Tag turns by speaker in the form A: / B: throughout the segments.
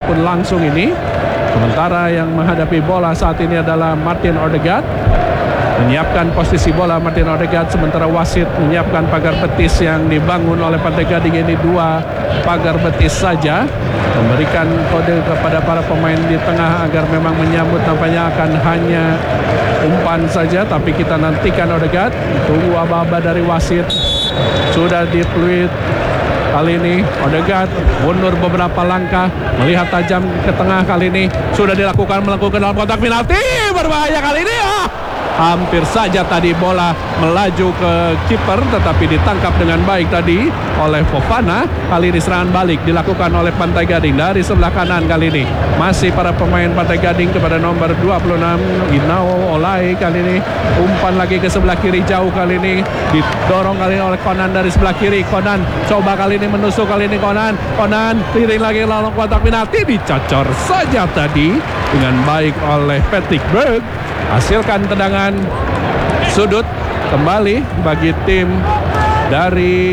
A: ataupun langsung ini. Sementara yang menghadapi bola saat ini adalah Martin Odegaard. Menyiapkan posisi bola Martin Odegaard, sementara wasit menyiapkan pagar betis yang dibangun oleh Pantai Gading ini 2 pagar betis saja. Memberikan kode kepada para pemain di tengah agar memang menyambut, nampaknya akan hanya umpan saja, tapi kita nantikan Odegaard. Tunggu aba-aba dari wasit. Sudah dipeluit. Kali ini Odegaard mundur beberapa langkah, melihat tajam ke tengah. Kali ini sudah dilakukan dalam kotak penalti. Berbahaya kali ini. Hampir saja tadi bola melaju ke kiper, tetapi ditangkap dengan baik tadi oleh Fofana. Kali ini serangan balik dilakukan oleh Pantai Gading dari sebelah kanan. Kali ini masih para pemain Pantai Gading kepada nomor 26 Inao Olai. Kali ini umpan lagi ke sebelah kiri jauh. Kali ini didorong kali ini oleh Conan dari sebelah kiri. Conan coba kali ini menusuk. Kali ini Conan piring lagi lalu kotak penalti, dicocor saja tadi dengan baik oleh Patrick Berg. Hasilkan tendangan sudut kembali bagi tim dari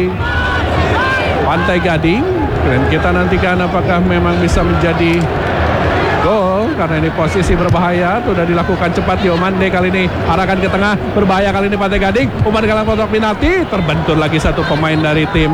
A: Pantai Gading. Dan kita nantikan apakah memang bisa menjadi gol, karena ini posisi berbahaya. Sudah dilakukan cepat. Diomande kali ini arahkan ke tengah, berbahaya kali ini Pantai Gading. Umpan ke dalam kotak penalti, terbentur lagi satu pemain dari tim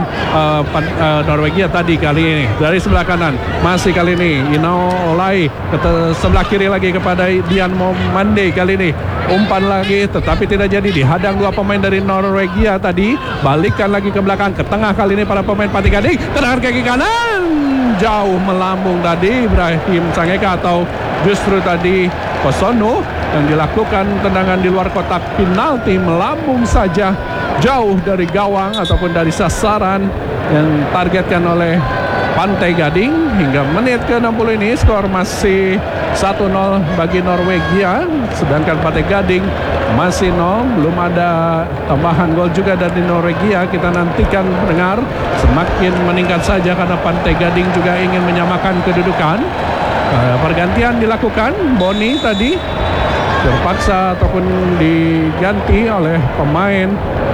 A: Norwegia tadi. Kali ini dari sebelah kanan masih kali ini Inao Olai ke sebelah kiri lagi kepada Dian Momande. Kali ini umpan lagi tetapi tidak jadi, dihadang 2 pemain dari Norwegia tadi. Balikkan lagi ke belakang, ke tengah kali ini para pemain Pantai Gading. Tendangan kaki kanan jauh melambung tadi Ibrahim Sangeka, atau justru tadi Kosono yang dilakukan tendangan di luar kotak penalti, melambung saja jauh dari gawang ataupun dari sasaran yang targetkan oleh Pantai Gading. Hingga menit ke-60 ini skor masih 1-0 bagi Norwegia, sedangkan Pantai Gading masih 0. Belum ada tambahan gol juga dari Norwegia. Kita nantikan pendengar, semakin meningkat saja karena Pantai Gading juga ingin menyamakan kedudukan. Pergantian dilakukan. Boni tadi terpaksa ataupun diganti oleh pemain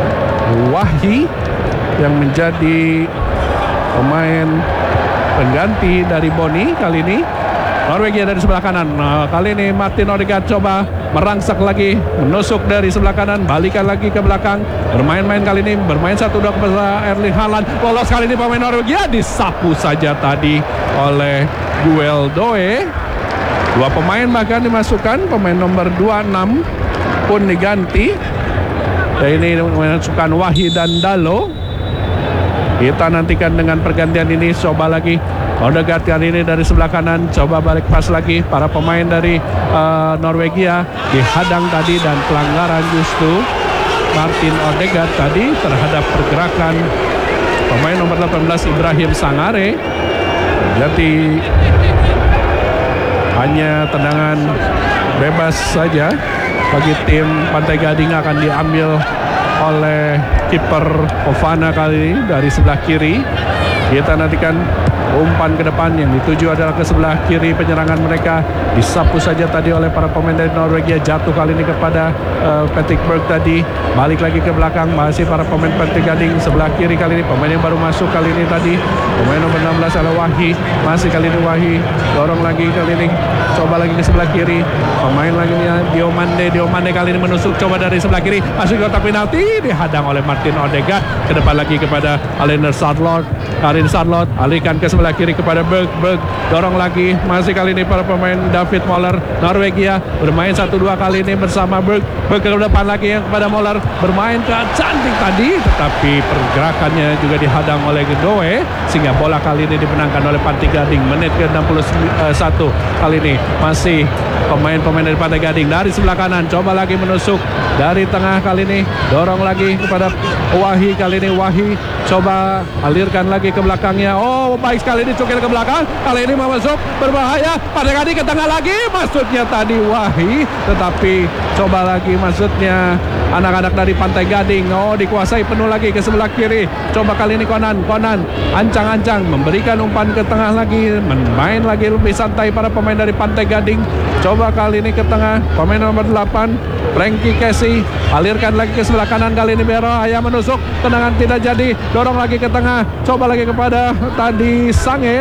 A: Wahyi yang menjadi pemain pengganti dari Boni. Kali ini Norwegia dari sebelah kanan. Kali ini Martin Odegaard coba merangsak lagi, menusuk dari sebelah kanan, balikan lagi ke belakang, bermain-main kali ini, bermain 1-2 kepada Erling Haaland. Lolos kali ini pemain Norwegia, disapu saja tadi oleh Gueldoe. 2 pemain bahkan dimasukkan, pemain nomor 26 pun diganti. Dan ini memasukkan Wahid dan Dalo. Kita nantikan dengan pergantian ini. Coba lagi Odegaard kali ini dari sebelah kanan, coba balik pas lagi. Para pemain dari Norwegia dihadang tadi, dan pelanggaran justru Martin Odegaard tadi terhadap pergerakan pemain nomor 18 Ibrahim Sangare. Jadi hanya tendangan bebas saja bagi tim Pantai Gading akan diambil oleh kiper Fofana kali ini dari sebelah kiri. Kita nantikan umpan ke depan yang dituju adalah ke sebelah kiri. Penyerangan mereka disapu saja tadi oleh para pemain dari Norwegia. Jatuh kali ini kepada Patrick Berg tadi. Balik lagi ke belakang, masih para pemain Pantai Gading sebelah kiri kali ini. Pemain yang baru masuk kali ini tadi, pemain nomor 16 adalah Wahyi. Masih kali ini Wahyi, dorong lagi kali ini, coba lagi ke sebelah kiri. Pemain lagi Diomande kali ini menusuk, coba dari sebelah kiri, masuk ke kotak penalti, dihadang oleh Martin Odegaard. Ke depan lagi kepada Alexander Sørloth. Karin Sørloth alihkan ke sebelah kiri kepada Berg. Dorong lagi, masih kali ini para pemain David Moller Norwegia bermain 1-2 kali ini bersama Berg ke depan lagi yang kepada Moller, bermain ke cantik tadi, tetapi pergerakannya juga dihadang oleh Gedoe sehingga bola kali ini dimenangkan oleh Pantai Gading. Menit ke-61 kali ini masih pemain-pemain dari Pantai Gading dari sebelah kanan, coba lagi menusuk dari tengah kali ini, dorong lagi kepada Wahyi. Kali ini Wahyi coba alirkan lagi ke belakangnya. Oh, baik sekali dicukil ke belakang. Kali ini masuk, berbahaya. Pantai Gading ke tengah lagi. Maksudnya tadi Wahyi, tetapi coba lagi maksudnya anak-anak dari Pantai Gading. Oh, dikuasai penuh lagi ke sebelah kiri. Coba kali ini Conan ancang-ancang memberikan umpan ke tengah lagi, main lagi lebih santai para pemain dari Pantai Gading. Coba kali ini ke tengah, pemain nomor 8 Frankie Casey alirkan lagi ke sebelah kanan. Kali ini Berohaya menusuk, tendangan tidak jadi, dorong lagi ke tengah, coba lagi kepada tadi Sanger.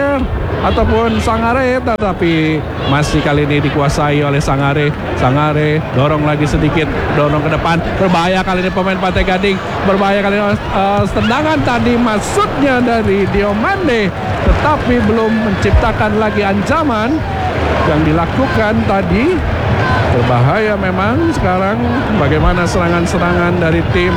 A: ataupun Sangare, tetapi masih kali ini dikuasai oleh Sangare. Sangare dorong lagi sedikit, dorong ke depan, berbahaya kali ini pemain Pantai Gading, berbahaya kali ini. Tendangan tadi maksudnya dari Diomande, tetapi belum menciptakan lagi ancaman yang dilakukan tadi. Berbahaya memang sekarang bagaimana serangan-serangan dari tim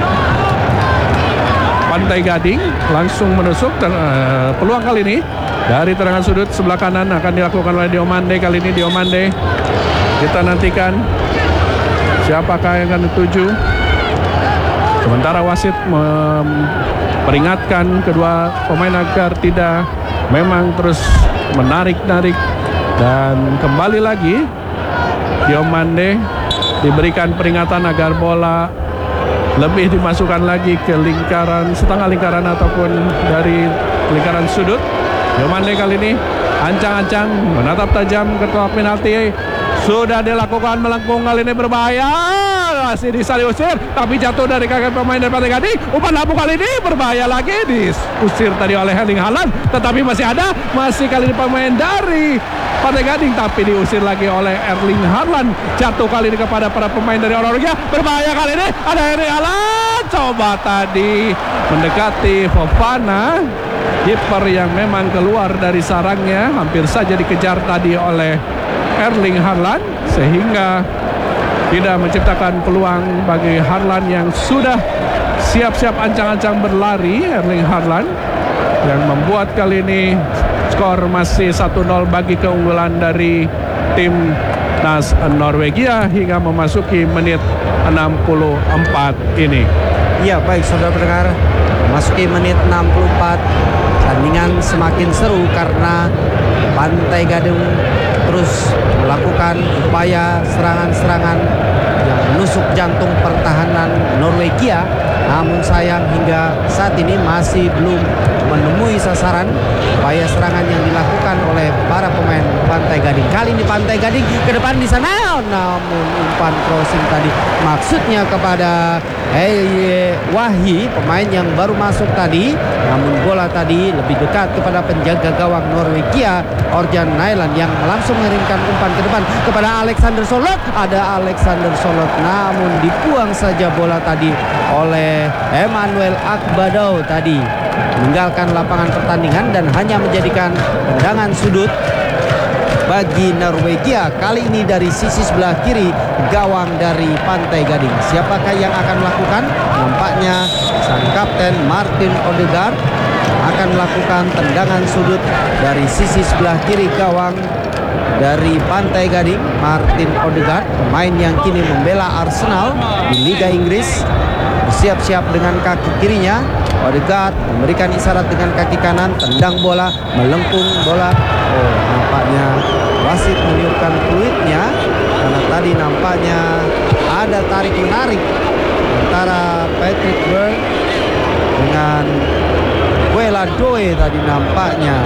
A: Pantai Gading, langsung menusuk dan peluang kali ini dari tendangan sudut sebelah kanan akan dilakukan oleh Diomande. Kali ini Diomande, kita nantikan siapakah yang akan dituju. Sementara wasit memperingatkan kedua pemain agar tidak memang terus menarik-narik, dan kembali lagi Diomande diberikan peringatan agar bola lebih dimasukkan lagi ke lingkaran, setengah lingkaran ataupun dari lingkaran sudut. Diomande kali ini ancang-ancang menatap tajam ke kotak penalti. Sudah dilakukan melengkung, kali ini berbahaya. Masih bisa diusir, tapi jatuh dari kaki pemain dari Pantai Gading. Umpan lambung kali ini berbahaya lagi, diusir tadi oleh Erling Haaland, tetapi masih ada, masih kali ini pemain dari Pantai Gading, tapi diusir lagi oleh Erling Haaland. Jatuh kali ini kepada para pemain dari Norwegia. Berbahaya kali ini, ada Erling Haaland. Coba tadi mendekati Fofana, kiper yang memang keluar dari sarangnya, hampir saja dikejar tadi oleh Erling Haaland, sehingga tidak menciptakan peluang bagi Haaland yang sudah siap-siap ancang-ancang berlari. Erling Haaland yang membuat kali ini skor masih 1-0 bagi keunggulan dari tim Nas Norwegia hingga memasuki menit 64 ini.
B: Iya, baik saudara pendengar, memasuki menit 64, tandingan semakin seru karena Pantai Gading terus melakukan upaya serangan-serangan yang menusuk jantung pertahanan Norwegia. Namun sayang hingga saat ini masih belum menemui sasaran upaya serangan yang dilakukan oleh para pemain Pantai Gading. Kali ini Pantai Gading ke depan di sana, namun umpan crossing tadi maksudnya kepada Wahyi, pemain yang baru masuk tadi, namun bola tadi lebih dekat kepada penjaga gawang Norwegia, Orjan Nyland, yang langsung mengirimkan umpan ke depan kepada Alexander Solot. Ada Alexander Solot, namun dibuang saja bola tadi oleh Emmanuel Akbadau tadi, meninggalkan lapangan pertandingan dan hanya menjadikan tendangan sudut bagi Norwegia. Kali ini dari sisi sebelah kiri gawang dari Pantai Gading. Siapakah yang akan melakukan? Nampaknya sang kapten Martin Odegaard akan melakukan tendangan sudut dari sisi sebelah kiri gawang dari Pantai Gading. Martin Odegaard, pemain yang kini membela Arsenal di Liga Inggris, bersiap-siap dengan kaki kirinya. Odegaard memberikan isyarat dengan kaki kanan, tendang bola, melengkung bola. Oh, nampaknya wasit meniupkan fluidnya karena tadi nampaknya ada tarik-menarik antara Patrick Berg dengan Guela Doe tadi nampaknya.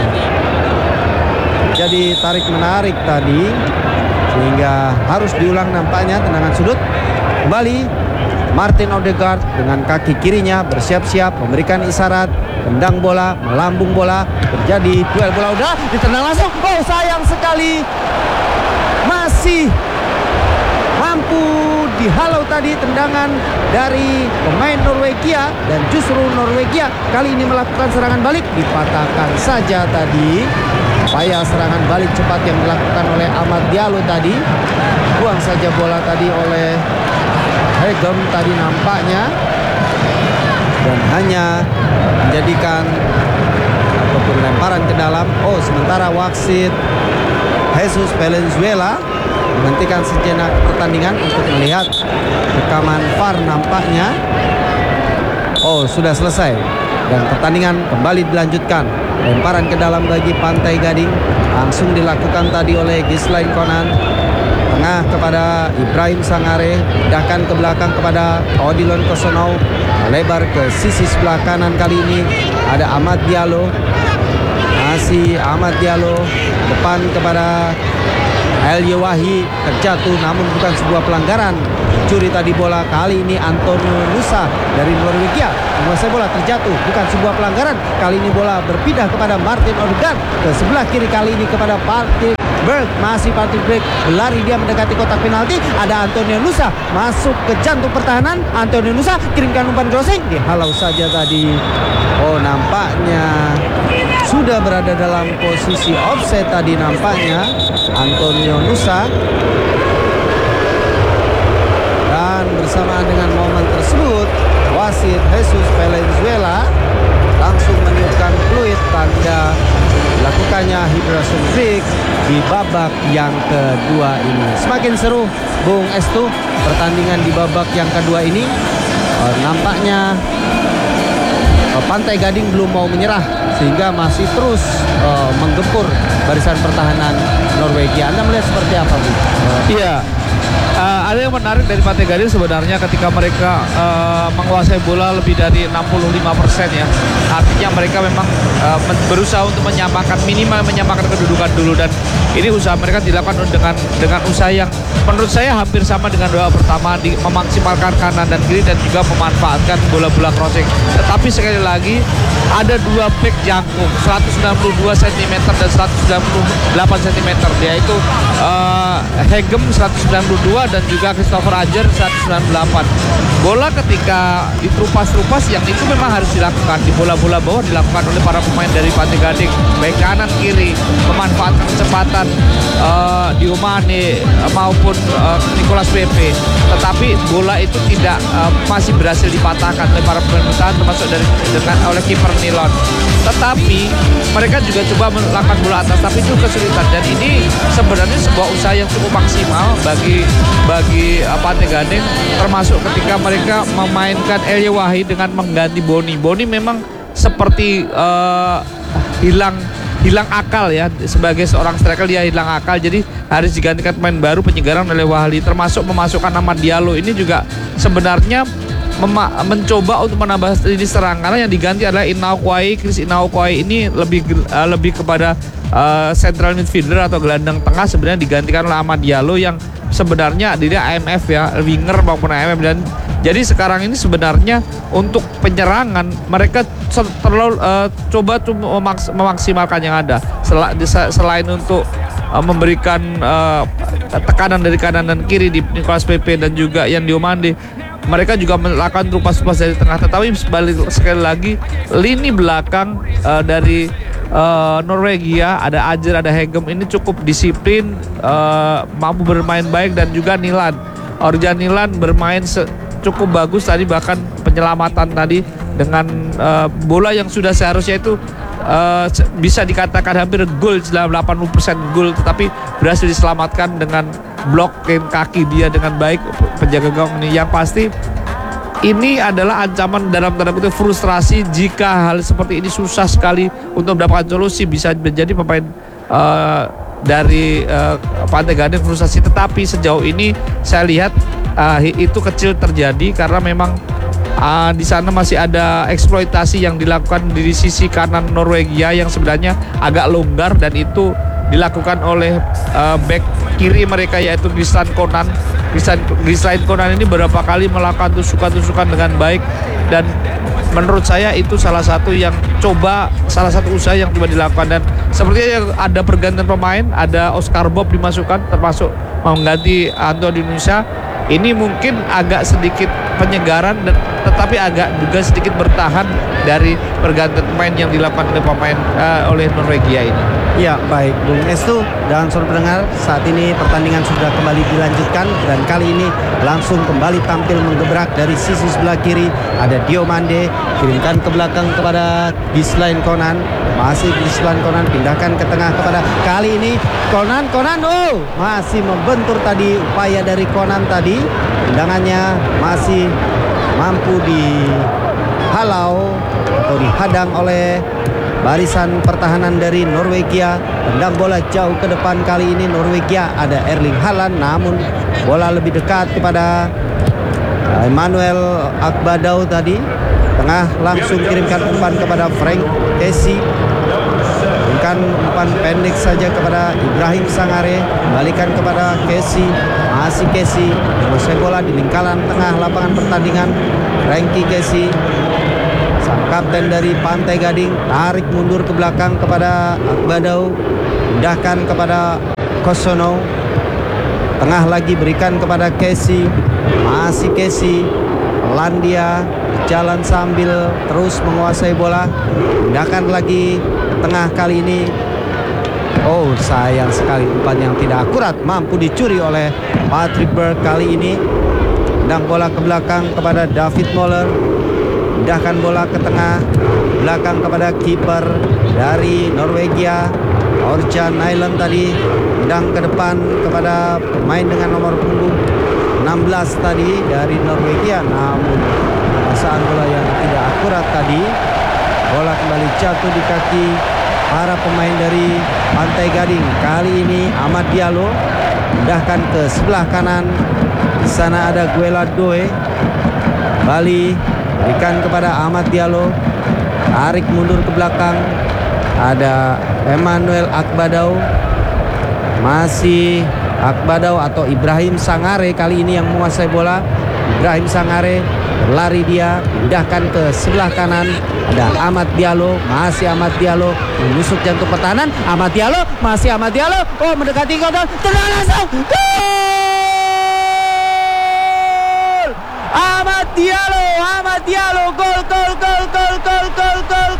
B: Jadi tarik-menarik tadi sehingga harus diulang nampaknya tendangan sudut. Kembali Martin Odegaard dengan kaki kirinya bersiap-siap memberikan isyarat, tendang bola, melambung bola, terjadi duel bola, udah ditendang langsung. Oh, sayang sekali masih mampu dihalau tadi tendangan dari pemain Norwegia, dan justru Norwegia kali ini melakukan serangan balik, dipatahkan saja tadi upaya serangan balik cepat yang dilakukan oleh Amad Diallo tadi. Buang saja bola tadi oleh Hegem tadi nampaknya, dan hanya menjadikan ataupun lemparan ke dalam. Oh, sementara wasit Jesus Valenzuela menghentikan sejenak pertandingan untuk melihat rekaman VAR nampaknya. Oh, sudah selesai dan pertandingan kembali dilanjutkan. Lemparan ke dalam bagi Pantai Gading langsung dilakukan tadi oleh Gislain Konan. Tengah kepada Ibrahim Sangare, pindahkan ke belakang kepada Odilon Kosonou, lebar ke sisi sebelah kanan. Kali ini ada Amad Diallo, masih Amad Diallo, depan kepada Elyewahi terjatuh namun bukan sebuah pelanggaran. Curi tadi bola kali ini Antonio Nusa dari Norwegia menguasai bola, terjatuh, bukan sebuah pelanggaran. Kali ini bola berpindah kepada Martin Odegaard ke sebelah kiri, kali ini kepada Patrick Berg. Masih Patrick Berg berlari, dia mendekati kotak penalti. Ada Antonio Nusa masuk ke jantung pertahanan. Antonio Nusa kirimkan umpan crossing, dihalau saja tadi. Oh, nampaknya sudah berada dalam posisi offside tadi nampaknya Antonio Nusa. Dan bersamaan dengan momen tersebut, wasit Jesus Valenzuela langsung meniupkan fluid tanda dilakukannya hydration break di babak yang kedua ini. Semakin seru, Bung Estu, pertandingan di babak yang kedua ini. Nampaknya Pantai Gading belum mau menyerah sehingga masih terus menggempur barisan pertahanan Norwegia. Anda melihat seperti apa, Bu?
C: Iya. Ada yang menarik dari Pantai Gading sebenarnya ketika mereka menguasai bola lebih dari 65% ya. Artinya mereka memang berusaha untuk minimal menyamakan kedudukan dulu, dan ini usaha mereka dilakukan dengan usaha yang menurut saya hampir sama dengan babak pertama, memaksimalkan kanan dan kiri dan juga memanfaatkan bola-bola crossing. Tetapi sekali lagi ada dua back jangkung 192 cm dan 198 cm, yaitu Hegem 192 dan juga Christopher Ajer 198. Bola ketika diterupas-terupas yang itu memang harus dilakukan di bola-bola bawah, dilakukan oleh para pemain dari Pantai Gading, baik kanan kiri, memanfaatkan kecepatan Diomane maupun Nicolas Pepe. Tetapi bola itu tidak masih berhasil dipatahkan oleh para pemain bertahan, termasuk oleh kiper Nilon. Tetapi mereka juga coba melakukan bola atas, tapi itu kesulitan, dan ini sebenarnya sebuah usaha yang cukup maksimal bagi Pantai Gading, termasuk ketika mereka memainkan Elyewahi dengan mengganti Boni. Boni memang seperti hilang akal ya, sebagai seorang striker dia hilang akal, jadi harus digantikan pemain baru penyegaran oleh Wahli, termasuk memasukkan nama Diallo. Ini juga sebenarnya mencoba untuk menambah lini serang, karena yang diganti adalah Chris Inaukwai ini lebih kepada central midfielder atau gelandang tengah, sebenarnya digantikan oleh Amad Diallo yang sebenarnya dia AMF ya, winger maupun AMF. Dan jadi sekarang ini sebenarnya untuk penyerangan mereka terlalu coba memaksimalkan yang ada, selain untuk memberikan tekanan dari kanan dan kiri di Nicolas Pepe dan juga Yan Diomande. Mereka juga melakukan terupas-terupas dari tengah, tetapi sekali lagi lini belakang dari Norwegia, ada Ajer, ada Hegem, ini cukup disiplin, mampu bermain baik, dan juga Nilan, Orjan Nilan bermain cukup bagus tadi, bahkan penyelamatan tadi dengan bola yang sudah seharusnya itu bisa dikatakan hampir gol, 80% gol, tetapi berhasil diselamatkan dengan blokin kaki dia dengan baik penjaga gawang ini. Yang pasti ini adalah ancaman dalam tanda kutip frustrasi jika hal seperti ini susah sekali untuk mendapatkan solusi. Bisa menjadi pemain dari Pantai Gading frustrasi, tetapi sejauh ini saya lihat itu kecil terjadi karena memang di sana masih ada eksploitasi yang dilakukan di sisi kanan Norwegia yang sebenarnya agak longgar, dan itu dilakukan oleh back kiri mereka yaitu Gislan Konan. Gislan Konan ini beberapa kali melakukan tusukan-tusukan dengan baik, dan menurut saya itu salah satu usaha yang coba dilakukan. Dan sepertinya ada pergantian pemain, ada Oscar Bob dimasukkan termasuk mengganti Antonio Nusa. Ini mungkin agak sedikit penyegaran, tetapi agak juga sedikit bertahan dari pergantian pemain yang dilakukan oleh Norwegia ini.
B: Ya, baik Bung Estu dan saudara pendengar, saat ini pertandingan sudah kembali dilanjutkan, dan kali ini langsung kembali tampil menggebrak dari sisi sebelah kiri. Ada Diomande, kirimkan ke belakang kepada Gislan Konan. Masih Gislan Konan, pindahkan ke tengah kepada kali ini Konan, oh masih membentur tadi, upaya dari Konan tadi, tendangannya masih mampu dihalau atau dihadang oleh barisan pertahanan dari Norwegia. Tendang bola jauh ke depan, kali ini Norwegia ada Erling Haaland, namun bola lebih dekat kepada Emmanuel Akbadau tadi. Tengah langsung kirimkan umpan kepada Frank Kessie. berikan umpan pendek saja kepada Ibrahim Sangare, kembalikan kepada Casey, masih Casey menguasai bola di lingkaran tengah lapangan pertandingan. Frankie Casey, sang kapten dari Pantai Gading, tarik mundur ke belakang kepada Akbadau, pindahkan kepada Kosono, tengah lagi berikan kepada Casey, masih Casey, Landia jalan sambil terus menguasai bola, pindahkan lagi tengah kali ini. Oh, sayang sekali umpan yang tidak akurat mampu dicuri oleh Patrick Berg kali ini. Pindang bola ke belakang kepada David Moller, pindahkan bola ke tengah belakang kepada kiper dari Norwegia Orjan Nyland tadi, pindang ke depan kepada pemain dengan nomor punggung 16 tadi dari Norwegia, namun pasaan bola yang tidak akurat tadi. Bola kembali jatuh di kaki para pemain dari Pantai Gading. Kali ini Ahmad Diallo pindahkan ke sebelah kanan. Di sana ada Guela Doe. Bali berikan kepada Ahmad Diallo, tarik mundur ke belakang. Ada Emmanuel Akbadau, masih Akbadau atau Ibrahim Sangare kali ini yang menguasai bola. Ibrahim Sangare berlari, dia pindahkan ke sebelah kanan. Ada Ahmad Diallo, masih Ahmad Diallo menusuk jantung pertahanan. Ahmad Diallo, masih Ahmad Diallo. Oh, mendekati gol, tenang langsung. Gol! Ahmad Diallo, Ahmad Diallo, gol, gol, gol, gol, gol, gol, gol,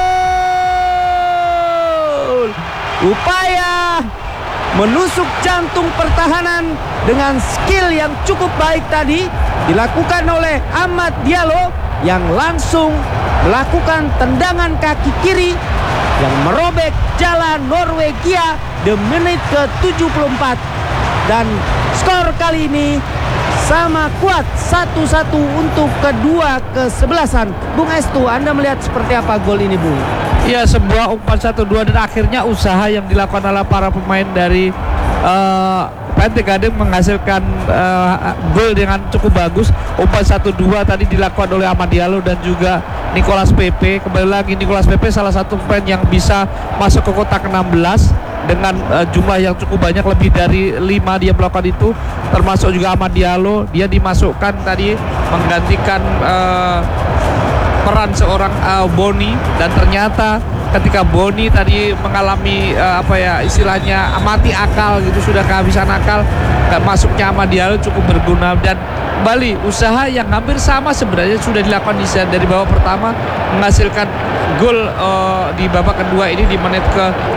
B: gol. Upaya menusuk jantung pertahanan dengan skill yang cukup baik tadi dilakukan oleh Ahmad Diallo yang langsung melakukan tendangan kaki kiri yang merobek jalan Norwegia di menit ke-74, dan skor kali ini sama kuat 1-1 untuk kedua kesebelasan. Bung Estu, Anda melihat seperti apa gol ini, Bung?
C: Ya, sebuah umpan 1-2 dan akhirnya usaha yang dilakukan oleh para pemain dari Pantai Gading menghasilkan gol dengan cukup bagus. Umpan 1-2 tadi dilakukan oleh Ahmad Diallo dan juga Nicolas Pepe. Kembali lagi Nicolas Pepe salah satu pemain yang bisa masuk ke kotak 16 dengan jumlah yang cukup banyak, lebih dari 5 dia melakukan itu, termasuk juga Ahmad Diallo. Dia dimasukkan tadi menggantikan peran seorang Boni, dan ternyata ketika Boni tadi mengalami istilahnya mati akal gitu, sudah kehabisan akal, masuknya Ahmad Diallo cukup berguna. Dan kembali usaha yang hampir sama sebenarnya sudah dilakukan dari babak pertama, menghasilkan gol di babak kedua ini di menit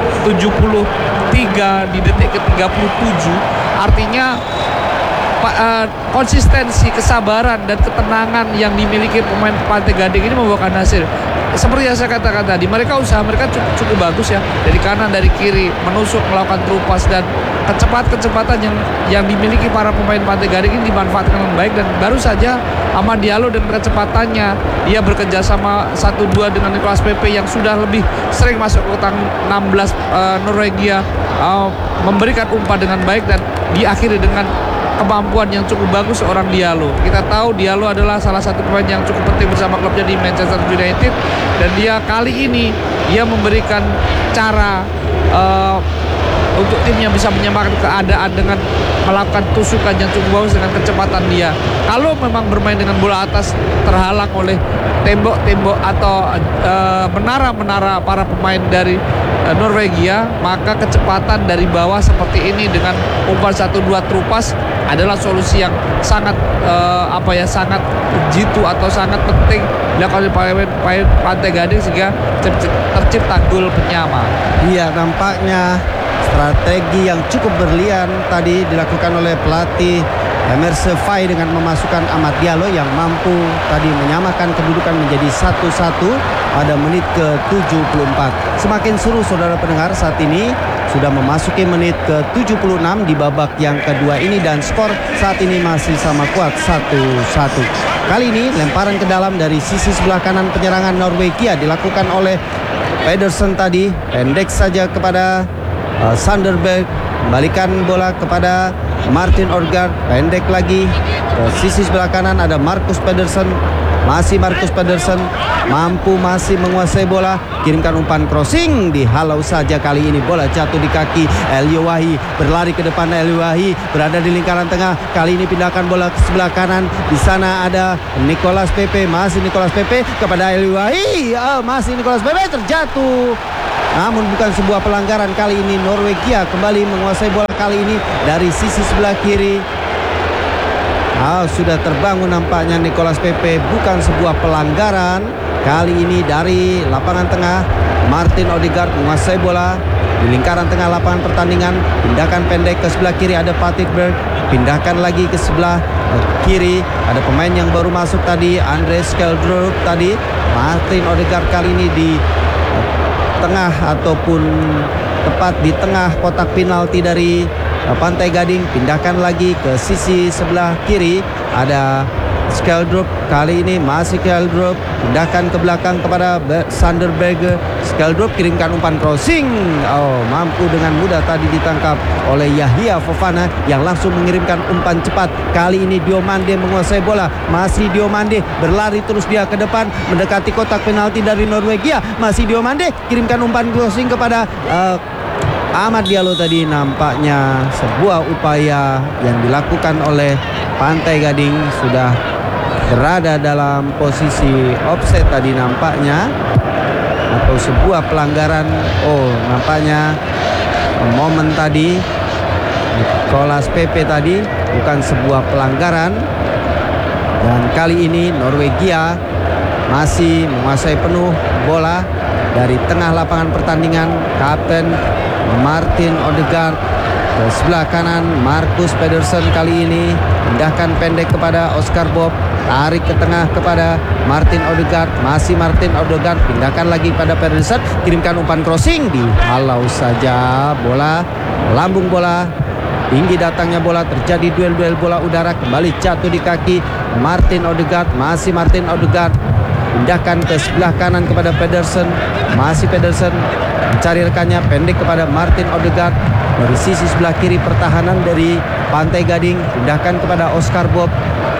C: ke-73 di detik ke-37. Artinya konsistensi, kesabaran dan ketenangan yang dimiliki pemain Pantai Gading ini membuahkan hasil. Seperti yang saya katakan tadi, usaha mereka cukup bagus ya, dari kanan, dari kiri, menusuk, melakukan terupas, dan kecepatan yang dimiliki para pemain Pantai Gading ini dimanfaatkan dengan baik. Dan baru saja Ahmad Diallo dengan kecepatannya, dia bekerja sama 1-2 dengan Nicolas Pepe yang sudah lebih sering masuk ke kotak 16 Norwegia, memberikan umpan dengan baik dan diakhiri dengan kemampuan yang cukup bagus seorang Diallo. Kita tahu Diallo adalah salah satu pemain yang cukup penting bersama klubnya di Manchester United, dan dia kali ini memberikan cara untuk timnya bisa menyamakan keadaan dengan melakukan tusukan yang cukup bagus dengan kecepatan dia. Kalau memang bermain dengan bola atas terhalang oleh tembok-tembok atau menara-menara para pemain dari Norwegia, maka kecepatan dari bawah seperti ini dengan umpan 1-2 terupas adalah solusi yang sangat sangat jitu atau sangat penting dilakukan oleh pemain Pantai Gading sehingga tercipta gol penyama. Iya, nampaknya strategi yang cukup berlian tadi dilakukan oleh pelatih Emerse Faye dengan memasukkan Ahmad Diallo yang mampu tadi menyamakan kedudukan menjadi 1-1 pada menit ke-74. Semakin seru saudara pendengar, saat ini sudah memasuki menit ke-76 di babak yang kedua ini, dan skor saat ini masih sama kuat 1-1. Kali ini lemparan ke dalam dari sisi sebelah kanan penyerangan Norwegia dilakukan oleh Pedersen tadi, pendek saja kepada Sanderberg, kembalikan bola kepada Martin Orgaard, pendek lagi ke sisi sebelah kanan ada Marcus Pedersen,
B: Masih Marcus Pedersen mampu masih menguasai bola, kirimkan umpan crossing, dihalau saja kali ini. Bola jatuh di kaki Elio Wahi, berlari ke depan. Elio Wahi berada di lingkaran tengah, kali ini pindahkan bola ke sebelah kanan. Di sana ada Nicolas Pepe, masih Nicolas Pepe kepada Elio Wahi, masih Nicolas Pepe terjatuh. Namun bukan sebuah pelanggaran. Kali ini Norwegia kembali menguasai bola, kali ini dari sisi sebelah kiri. Sudah terbangun nampaknya Nicolas Pepe, bukan sebuah pelanggaran. Kali ini dari lapangan tengah, Martin Odegaard menguasai bola di lingkaran tengah lapangan pertandingan. Pindahkan pendek ke sebelah kiri, ada Patrick Berg. Pindahkan lagi ke sebelah kiri, ada pemain yang baru masuk tadi, Andre Skeldrup tadi. Martin Odegaard kali ini di tengah ataupun tepat di tengah kotak penalti dari Pantai Gading. Pindahkan lagi ke sisi sebelah kiri, ada Skeldrup. Kali ini masih Skeldrup, pindahkan ke belakang kepada Sander Berge. Skeldrup kirimkan umpan crossing, mampu dengan mudah tadi ditangkap oleh Yahya Fofana yang langsung mengirimkan umpan cepat. Kali ini Diomande menguasai bola, masih Diomande berlari terus dia ke depan mendekati kotak penalti dari Norwegia. Masih Diomande kirimkan umpan crossing kepada Amad Diallo tadi. Nampaknya sebuah upaya yang dilakukan oleh Pantai Gading, sudah berada dalam posisi offside tadi nampaknya, atau sebuah pelanggaran. Nampaknya momen tadi Nicolas Pepe tadi bukan sebuah pelanggaran. Dan kali ini Norwegia masih menguasai penuh bola dari tengah lapangan pertandingan. Kapten Martin Odegaard ke sebelah kanan, Marcus Pedersen kali ini pindahkan pendek kepada Oscar Bob, tarik ke tengah kepada Martin Odegaard, masih Martin Odegaard, pindahkan lagi pada Pedersen, kirimkan umpan crossing, dihalau saja bola, lambung bola, tinggi datangnya bola, terjadi duel-duel bola udara, kembali jatuh di kaki Martin Odegaard, masih Martin Odegaard, pindahkan ke sebelah kanan kepada Pedersen, masih Pedersen mencari rekannya, pendek kepada Martin Odegaard. Dari sisi sebelah kiri pertahanan dari Pantai Gading, pindahkan kepada Oscar Bob,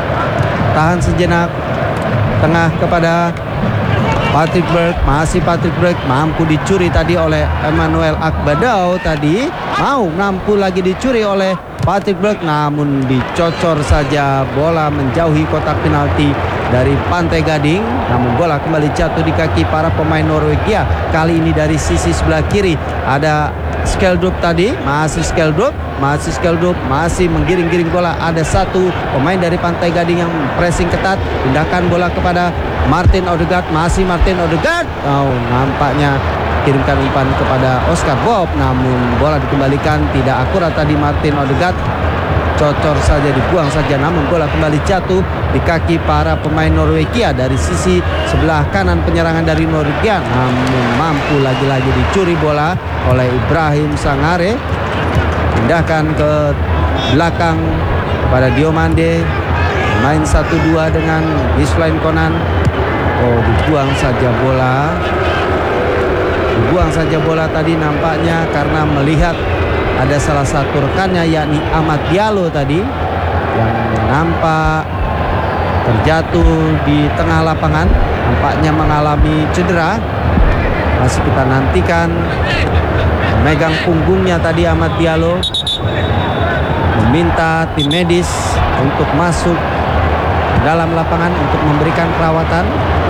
B: tahan sejenak, tengah kepada Patrick Berg, masih Patrick Berg, mampu dicuri tadi oleh Emmanuel Akbadau tadi, mampu lagi dicuri oleh Patrick Berg, namun dicocor saja bola menjauhi kotak penalti dari Pantai Gading. Namun bola kembali jatuh di kaki para pemain Norwegia. Kali ini dari sisi sebelah kiri ada Skeldrup tadi, masih Skeldrup, masih menggiring-giring bola. Ada satu pemain dari Pantai Gading yang pressing ketat, pindahkan bola kepada Martin Odegaard, masih Martin Odegaard. Nampaknya kirimkan umpan kepada Oscar Bob, namun bola dikembalikan tidak akurat tadi. Martin Odegaard cocor saja, dibuang saja, namun bola kembali jatuh di kaki para pemain Norwegia dari sisi sebelah kanan penyerangan dari Norwegia, namun mampu lagi-lagi dicuri bola oleh Ibrahim Sangare. Pindahkan ke belakang pada Diomande, main 1-2 dengan Gislain Konan. Dibuang saja bola tadi nampaknya karena melihat ada salah satu rekannya yakni Amad Diallo tadi yang nampak terjatuh di tengah lapangan, nampaknya mengalami cedera. Masih kita nantikan, memegang punggungnya tadi Amad Diallo, meminta tim medis untuk masuk dalam lapangan untuk memberikan perawatan.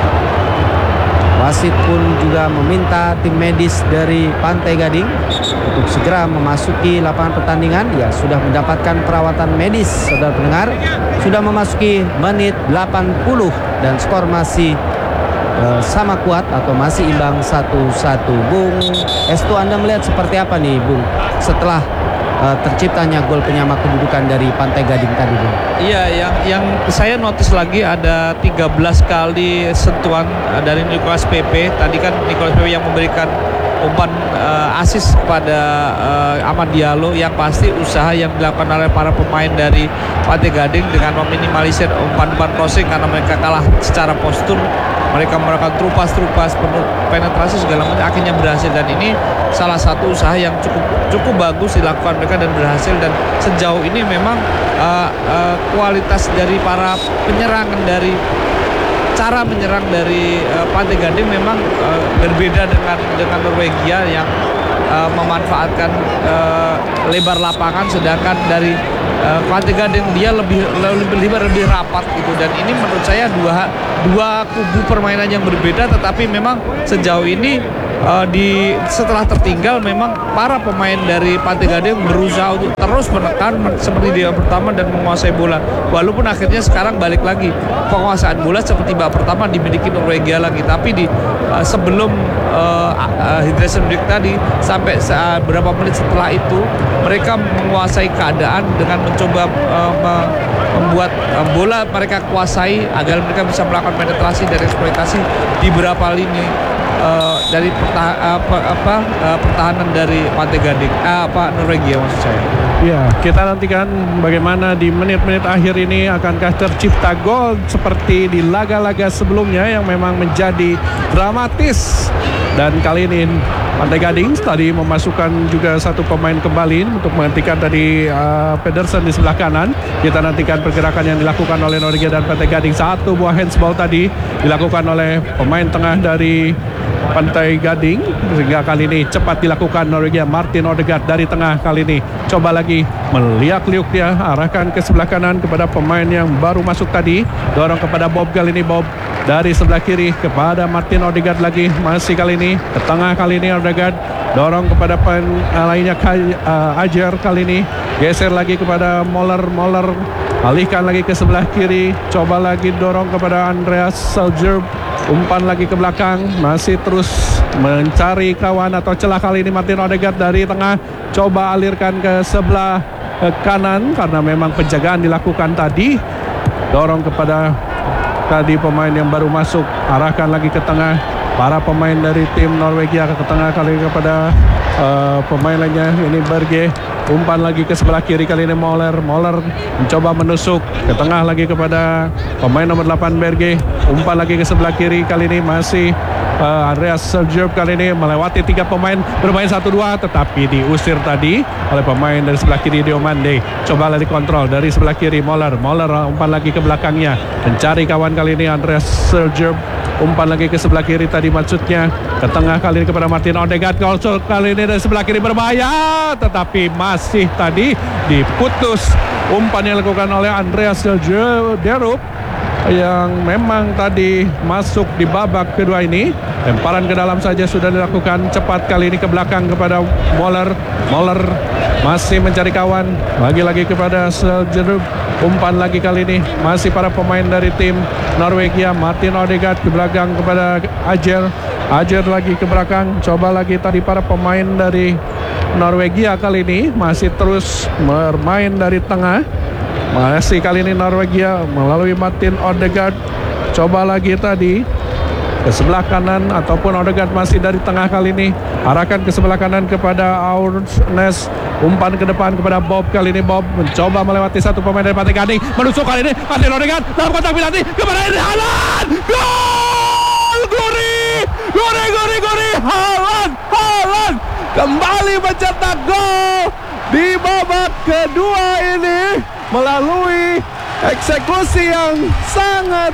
B: Wasit pun juga meminta tim medis dari Pantai Gading untuk segera memasuki lapangan pertandingan. Ya, sudah mendapatkan perawatan medis, saudara pendengar. Sudah memasuki menit 80 dan skor masih sama kuat atau masih imbang 1-1. Bung Estu, Anda melihat seperti apa nih Bung setelah terciptanya gol penyama kedudukan dari Pantai Gading tadi, Bung?
C: Iya, yang saya notice lagi ada 13 kali sentuhan dari Nicolas Pepe. Tadi kan Nicolas Pepe yang memberikan umpan assist kepada Amad Diallo. Yang pasti usaha yang dilakukan oleh para pemain dari Pantai Gading dengan meminimalisir umpan-umpan crossing karena mereka kalah secara postur. Mereka melakukan trupas penetrasi segala macam, akhirnya berhasil. Dan ini salah satu usaha yang cukup bagus dilakukan mereka dan berhasil. Dan sejauh ini memang kualitas dari para penyerangan dari cara menyerang dari Pantai Gading memang berbeda dengan Norwegia yang memanfaatkan lebar lapangan, sedangkan dari Pantai Gading dia lebih rapat gitu. Dan ini menurut saya dua kubu permainan yang berbeda, tetapi memang sejauh ini setelah tertinggal memang para pemain dari Pantai Gading berusaha untuk terus menekan seperti di babak pertama dan menguasai bola, walaupun akhirnya sekarang balik lagi penguasaan bola seperti babak pertama dimiliki Norwegia lagi. Tapi sebelum hydration break tadi sampai berapa menit setelah itu mereka menguasai keadaan dengan mencoba membuat bola mereka kuasai agar mereka bisa melakukan penetrasi dan eksploitasi di beberapa lini dari pertahanan dari Pantai Gading, Norwegia maksud saya.
A: Ya, kita nantikan bagaimana di menit-menit akhir ini akankah tercipta gol seperti di laga-laga sebelumnya yang memang menjadi dramatis. Dan kali ini Pantai Gading tadi memasukkan juga satu pemain kembali untuk menghentikan tadi Pedersen di sebelah kanan. Kita nantikan pergerakan yang dilakukan oleh Norwegia dan Pantai Gading. Satu buah handsball tadi dilakukan oleh pemain tengah dari Pantai Gading, sehingga kali ini cepat dilakukan Norwegia. Martin Odegaard dari tengah kali ini coba lagi meliak-liuk dia, arahkan ke sebelah kanan kepada pemain yang baru masuk tadi, dorong kepada Bob kali ini. Bob dari sebelah kiri kepada Martin Odegaard lagi, masih kali ini ke tengah kali ini Odegaard dorong kepada lainnya Ajer kali ini, geser lagi kepada Moller, alihkan lagi ke sebelah kiri, coba lagi dorong kepada Andreas Seljerb, umpan lagi ke belakang, masih terus mencari kawan atau celah. Kali ini Martin Odegaard dari tengah coba alirkan ke sebelah kanan karena memang penjagaan dilakukan tadi, dorong kepada tadi pemain yang baru masuk, arahkan lagi ke tengah. Para pemain dari tim Norwegia ke tengah kali kepada pemain lainnya, ini Berge, umpan lagi ke sebelah kiri kali ini Moller mencoba menusuk ke tengah lagi kepada pemain nomor 8 Berge, umpan lagi ke sebelah kiri kali ini masih Andreas Seljerb kali ini melewati 3 pemain bermain 1-2, tetapi diusir tadi oleh pemain dari sebelah kiri Diomande. Coba lagi kontrol dari sebelah kiri Moller umpan lagi ke belakangnya mencari kawan kali ini Andreas Seljerb, umpan lagi ke sebelah kiri tadi maksudnya ke tengah kali ini kepada Martin Odegaard. Kali ini dari sebelah kiri berbahaya, tetapi masih tadi diputus umpan yang dilakukan oleh Andreas Seljerb yang memang tadi masuk di babak kedua ini. Lemparan ke dalam saja sudah dilakukan, cepat kali ini ke belakang kepada Moller masih mencari kawan, lagi-lagi kepada Seljerb, umpan lagi kali ini masih para pemain dari tim Norwegia. Martin Odegaard ke belakang kepada Ajer lagi ke belakang, coba lagi tadi para pemain dari Norwegia kali ini masih terus bermain dari tengah. Masih kali ini Norwegia melalui Martin Odegaard, coba lagi tadi ke sebelah kanan ataupun Odegaard masih dari tengah kali ini, arahkan ke sebelah kanan kepada Aursnes, umpan ke depan kepada Bob kali ini. Bob mencoba melewati satu pemain dari Pantai Gading, menusuk kali ini Martin Odegaard dalam kotak penalti kepada Erling Haaland. Gol! Gori! Haaland kembali mencetak gol di babak kedua ini melalui eksekusi yang sangat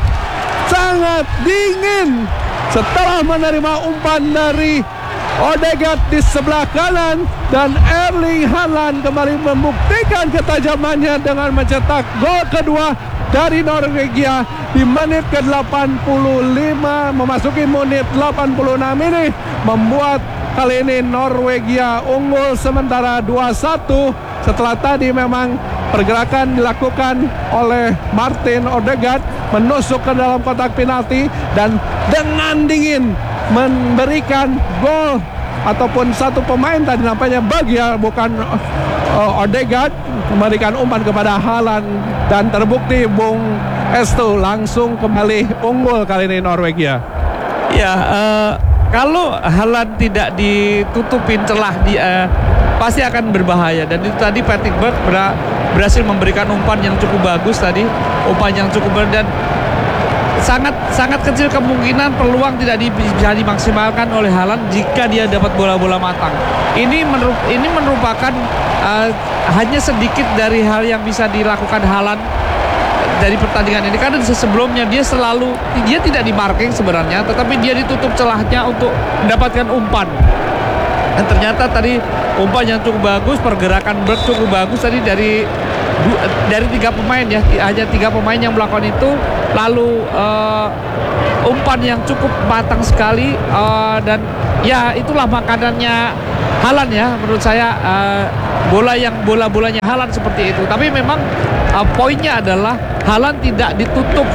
A: dingin setelah menerima umpan dari Odegaard di sebelah kanan, dan Erling Haaland kembali membuktikan ketajamannya dengan mencetak gol kedua dari Norwegia di menit ke-85 memasuki menit 86 ini, membuat kali ini Norwegia unggul sementara 2-1 setelah tadi memang pergerakan dilakukan oleh Martin Odegaard menusuk ke dalam kotak penalti dan dengan dingin memberikan gol ataupun satu pemain tadi nampaknya Bagia bukan Odegaard memberikan umpan kepada Haaland, dan terbukti Bung Estu langsung kembali unggul kali ini Norwegia.
C: Ya, kalau Haaland tidak ditutupin celah pasti akan berbahaya, dan itu tadi Patrick Berg berhasil memberikan umpan yang cukup bagus tadi, umpan yang cukup dan sangat kecil kemungkinan peluang tidak bisa dimaksimalkan oleh Haaland jika dia dapat bola-bola matang. Ini merupakan hanya sedikit dari hal yang bisa dilakukan Haaland dari pertandingan ini, karena sebelumnya dia tidak di marking sebenarnya, tetapi dia ditutup celahnya untuk mendapatkan umpan. Dan ternyata tadi umpan yang cukup bagus, pergerakan Berg cukup bagus tadi dari 3 pemain ya, hanya 3 pemain yang melakukan itu. Lalu umpan yang cukup matang sekali, dan ya itulah makanannya Haaland ya menurut saya, bola-bolanya Haaland seperti itu. Tapi memang poinnya adalah Haaland tidak ditutup,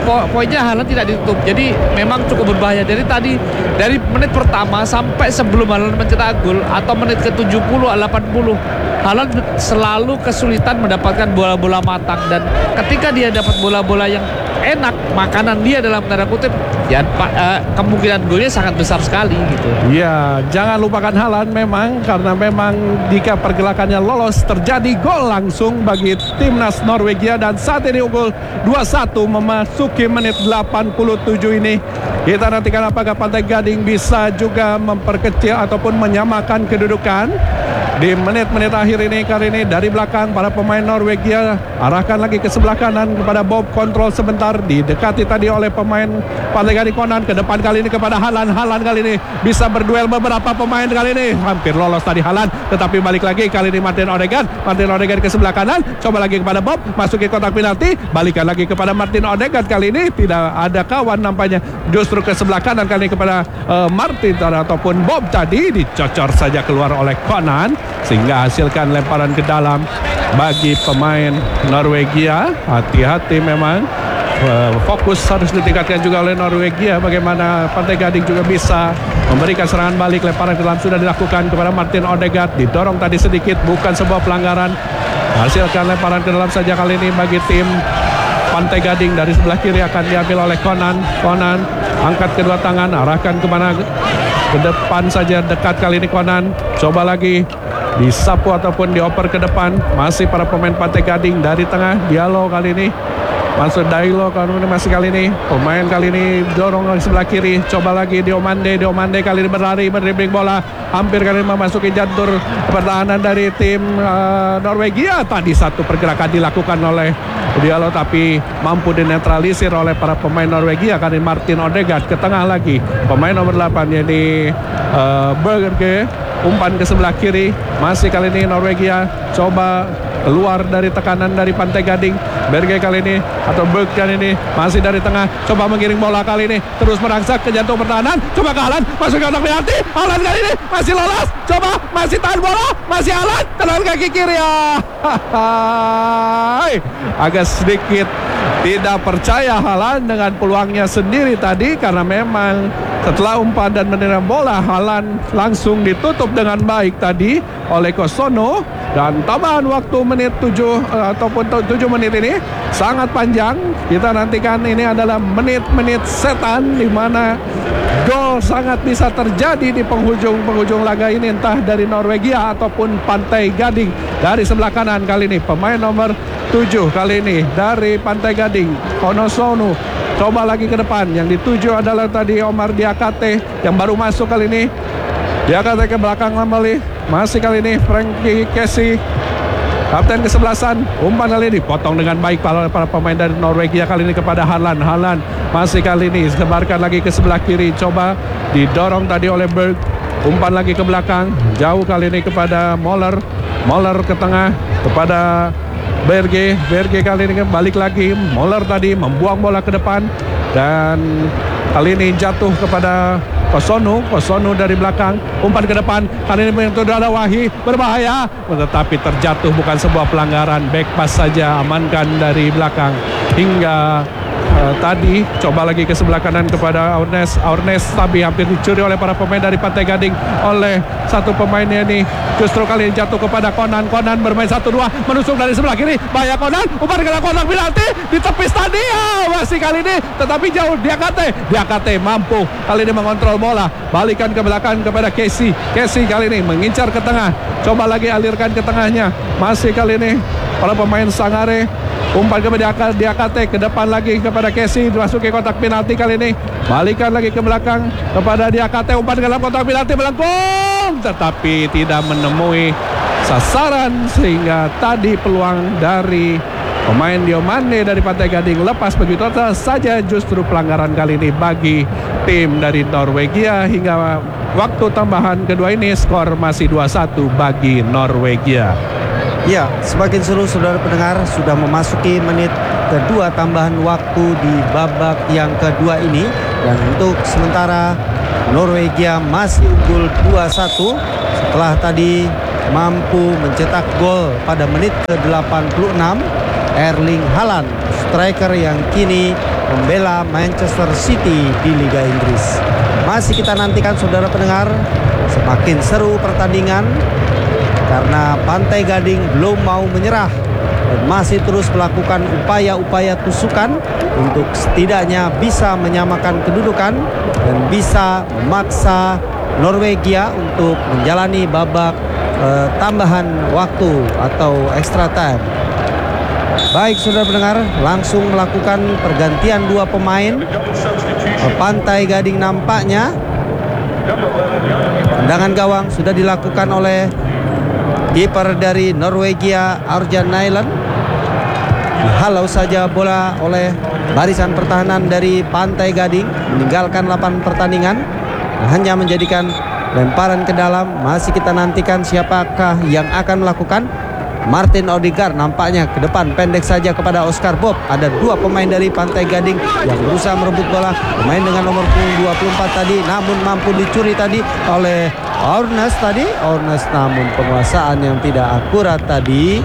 C: jadi memang cukup berbahaya. Dari menit pertama sampai sebelum Haaland mencetak gol atau menit ke 70 80, Haaland selalu kesulitan mendapatkan bola-bola matang, dan ketika dia dapat bola-bola yang enak, makanan dia dalam tanda kutip, ya kemungkinan golnya sangat besar sekali gitu.
A: Ya, jangan lupakan Haaland memang, karena memang jika pergelakannya lolos terjadi gol langsung bagi timnas Norwegia, dan saat ini unggul 2-1 memasuki menit 87 ini. Kita nantikan apakah Pantai Gading bisa juga memperkecil ataupun menyamakan kedudukan di menit-menit akhir ini. Kali ini dari belakang para pemain Norwegia arahkan lagi ke sebelah kanan kepada Bob, kontrol sebentar, didekati tadi oleh pemain Pantai Gading Conan, ke depan kali ini kepada Haaland kali ini bisa berduel beberapa pemain, kali ini hampir lolos tadi Haaland, tetapi balik lagi kali ini Martin Odegaard ke sebelah kanan, coba lagi kepada Bob, masuk ke kotak penalti, balikan lagi kepada Martin Odegaard, kali ini tidak ada kawan nampaknya, justru ke sebelah kanan kali ini kepada Martin ataupun Bob, tadi dicocor saja keluar oleh Conan sehingga hasilkan lemparan ke dalam bagi pemain Norwegia. Hati-hati memang, fokus harus ditingkatkan juga oleh Norwegia, bagaimana Pantai Gading juga bisa memberikan serangan balik. Lemparan ke dalam sudah dilakukan kepada Martin Odegaard, didorong tadi sedikit, bukan sebuah pelanggaran, hasilkan lemparan ke dalam saja kali ini bagi tim Pantai Gading. Dari sebelah kiri akan diambil oleh Conan angkat kedua tangan, arahkan kemana, ke depan saja, dekat kali ini Conan, coba lagi disapu ataupun dioper ke depan, masih para pemain Pantai Gading. Dari tengah Diallo kali ini masuk, Dailo kali ini pemain kali ini dorong ke sebelah kiri, coba lagi Diomande kali ini berlari, mendribbling bola, hampir kali ini memasuki jantur pertahanan dari tim Norwegia. Tadi satu pergerakan dilakukan oleh Diallo tapi mampu dinetralisir oleh para pemain Norwegia. Kali ini Martin Odegaard ke tengah lagi, pemain nomor 8 yaitu Berge, umpan ke sebelah kiri, masih kali ini Norwegia coba keluar dari tekanan dari Pantai Gading. Berge kali ini atau Berg kali ini masih dari tengah, coba mengiring bola kali ini, terus merangsak ke jantung pertahanan, coba ke Haaland, masuk ke kotak penalti, Haaland kali ini masih lolos, coba masih tahan bola, masih Haaland, tendangan kaki kiri ya. Agak sedikit tidak percaya Haaland dengan peluangnya sendiri tadi, karena memang setelah umpan dan menerima bola, Haaland langsung ditutup dengan baik tadi oleh Kosono. Dan tambahan waktu menit 7 ataupun 7 menit ini sangat panjang. Kita nantikan ini adalah menit-menit setan, di mana gol sangat bisa terjadi di penghujung laga ini, entah dari Norwegia ataupun Pantai Gading. Dari sebelah kanan kali ini pemain nomor 7 kali ini dari Pantai Gading, Konosono, coba lagi ke depan, yang dituju adalah tadi Omar Diakate yang baru masuk kali ini. Diakate ke belakang kembali, masih kali ini Frankie Kessie, kapten kesebelasan, umpan kali ini dipotong dengan baik oleh para pemain dari Norwegia kali ini kepada Haaland masih kali ini sebarkan lagi ke sebelah kiri, coba didorong tadi oleh Berg, umpan lagi ke belakang, jauh kali ini kepada Moller ke tengah kepada Berge kali ini balik lagi, Moller tadi membuang bola ke depan dan kali ini jatuh kepada Kosono dari belakang, umpan ke depan, kali ini itu ada Wahi, berbahaya, tetapi terjatuh, bukan sebuah pelanggaran, back pass saja, amankan dari belakang. Hingga tadi coba lagi ke sebelah kanan kepada Aurnes, tapi hampir dicuri oleh para pemain dari Pantai Gading oleh satu pemainnya ini, justru kali ini jatuh kepada Conan bermain 1-2, menusuk dari sebelah kiri, bahaya Conan, umpan ke kotak penalti, ditepis tadi, masih kali ini tetapi jauh. Diakate mampu kali ini mengontrol bola, balikan ke belakang kepada Kessie kali ini mengincar ke tengah, coba lagi alirkan ke tengahnya, masih kali ini para pemain Sangare, umpan kepada Diakate, ke depan lagi kepada Kessie, masuk ke kotak penalti kali ini, balikan lagi ke belakang kepada Diakate, umpan ke dalam kotak penalti, melengkung tetapi tidak menemui sasaran, sehingga tadi peluang dari Pemain Diomande dari Pantai Gading lepas begitu saja, justru pelanggaran kali ini bagi tim dari Norwegia. Hingga waktu tambahan kedua ini skor masih 2-1 bagi Norwegia.
B: Ya, semakin seru saudara pendengar, sudah memasuki menit kedua tambahan waktu di babak yang kedua ini. Dan untuk sementara Norwegia masih unggul 2-1 setelah tadi mampu mencetak gol pada menit ke-86 Erling Haaland, striker yang kini membela Manchester City di Liga Inggris. Masih kita nantikan saudara pendengar, semakin seru pertandingan karena Pantai Gading belum mau menyerah dan masih terus melakukan upaya-upaya tusukan untuk setidaknya bisa menyamakan kedudukan dan bisa memaksa Norwegia untuk menjalani babak tambahan waktu atau extra time. Baik saudara pendengar, langsung melakukan pergantian dua pemain. Pantai Gading nampaknya tendangan gawang sudah dilakukan oleh kiper dari Norwegia, Ørjan Nyland. Dihalau saja bola oleh barisan pertahanan dari Pantai Gading, meninggalkan lapangan pertandingan, hanya menjadikan lemparan ke dalam. Masih kita nantikan siapakah yang akan melakukan. Martin Odegaard nampaknya ke depan, pendek saja kepada Oscar Bob. Ada dua pemain dari Pantai Gading yang berusaha merebut bola. Pemain dengan nomor punggung 24 tadi, namun mampu dicuri tadi oleh Ornes tadi. Ornes namun penguasaan yang tidak akurat tadi.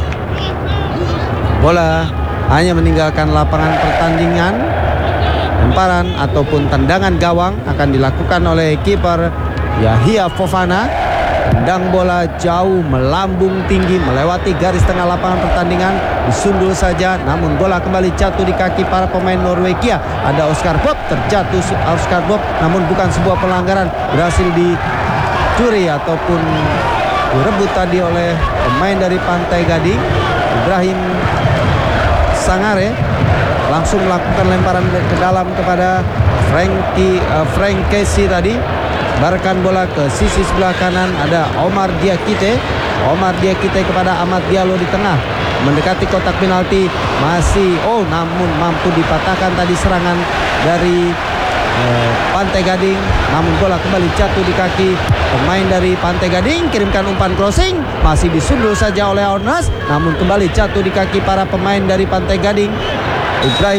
B: Bola hanya meninggalkan lapangan pertandingan. Lemparan ataupun tendangan gawang akan dilakukan oleh kiper Yahya Fofana. Tendang bola jauh melambung tinggi melewati garis tengah lapangan pertandingan, disundul saja, namun bola kembali jatuh di kaki para pemain Norwegia. Ada Oscar Bob, terjatuh Oscar Bob, namun bukan sebuah pelanggaran, berhasil dicuri ataupun direbut tadi oleh pemain dari Pantai Gading. Ibrahim Sangare langsung melakukan lemparan ke dalam kepada Frank Casey tadi. Barkan bola ke sisi sebelah kanan, ada Omar Diakite. Omar Diakite kepada Amad Diallo di tengah, mendekati kotak penalti. Masih namun mampu dipatahkan tadi serangan dari Pantai Gading, namun bola kembali jatuh di kaki pemain dari Pantai Gading. Kirimkan umpan crossing, masih disundul saja oleh Ornas, namun kembali jatuh di kaki para pemain dari Pantai Gading. Ibrahim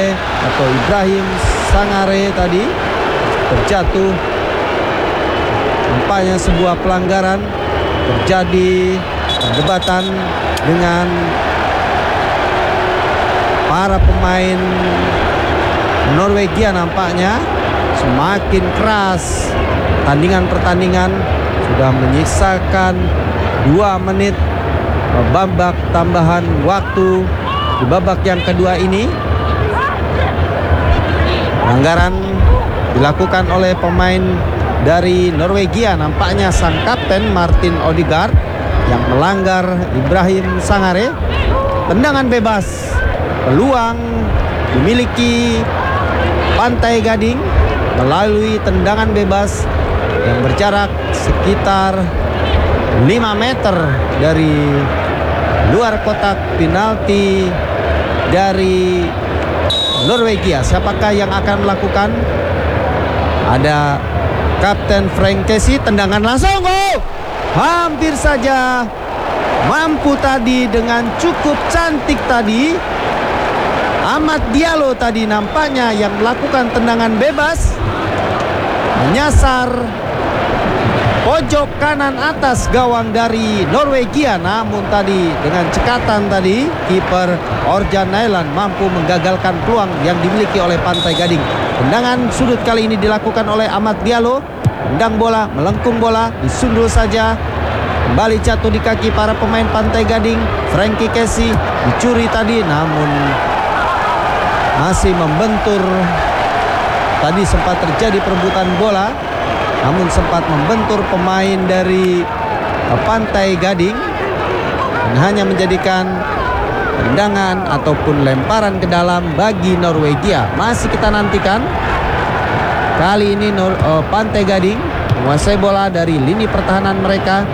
B: Sangare tadi terjatuh. Nampaknya sebuah pelanggaran, terjadi perdebatan dengan para pemain Norwegia. Nampaknya semakin keras pertandingan sudah menyisakan 2 menit babak tambahan waktu di babak yang kedua ini. Pelanggaran dilakukan oleh pemain dari Norwegia, nampaknya sang kapten Martin Odegaard yang melanggar Ibrahim Sangare. Tendangan bebas, peluang dimiliki Pantai Gading melalui tendangan bebas yang berjarak sekitar 5 meter dari luar kotak penalti dari Norwegia. Siapakah yang akan melakukan? Ada Kapten Frank Casey, tendangan langsung, hampir saja mampu tadi dengan cukup cantik tadi. Amad Diallo tadi nampaknya yang melakukan tendangan bebas, menyasar pojok kanan atas gawang dari Norwegia, namun tadi dengan cekatan tadi kiper Ørjan Nyland mampu menggagalkan peluang yang dimiliki oleh Pantai Gading. Tendangan sudut kali ini dilakukan oleh Amad Diallo. Tendang bola, melengkung bola, disundul saja, kembali jatuh di kaki para pemain Pantai Gading. Frankie Casey dicuri tadi, namun masih membentur. Tadi sempat terjadi perebutan bola, namun sempat membentur pemain dari Pantai Gading dan hanya menjadikan tendangan ataupun lemparan ke dalam bagi Norwegia. Masih kita nantikan. Kali ini Pantai Gading menguasai bola dari lini pertahanan mereka.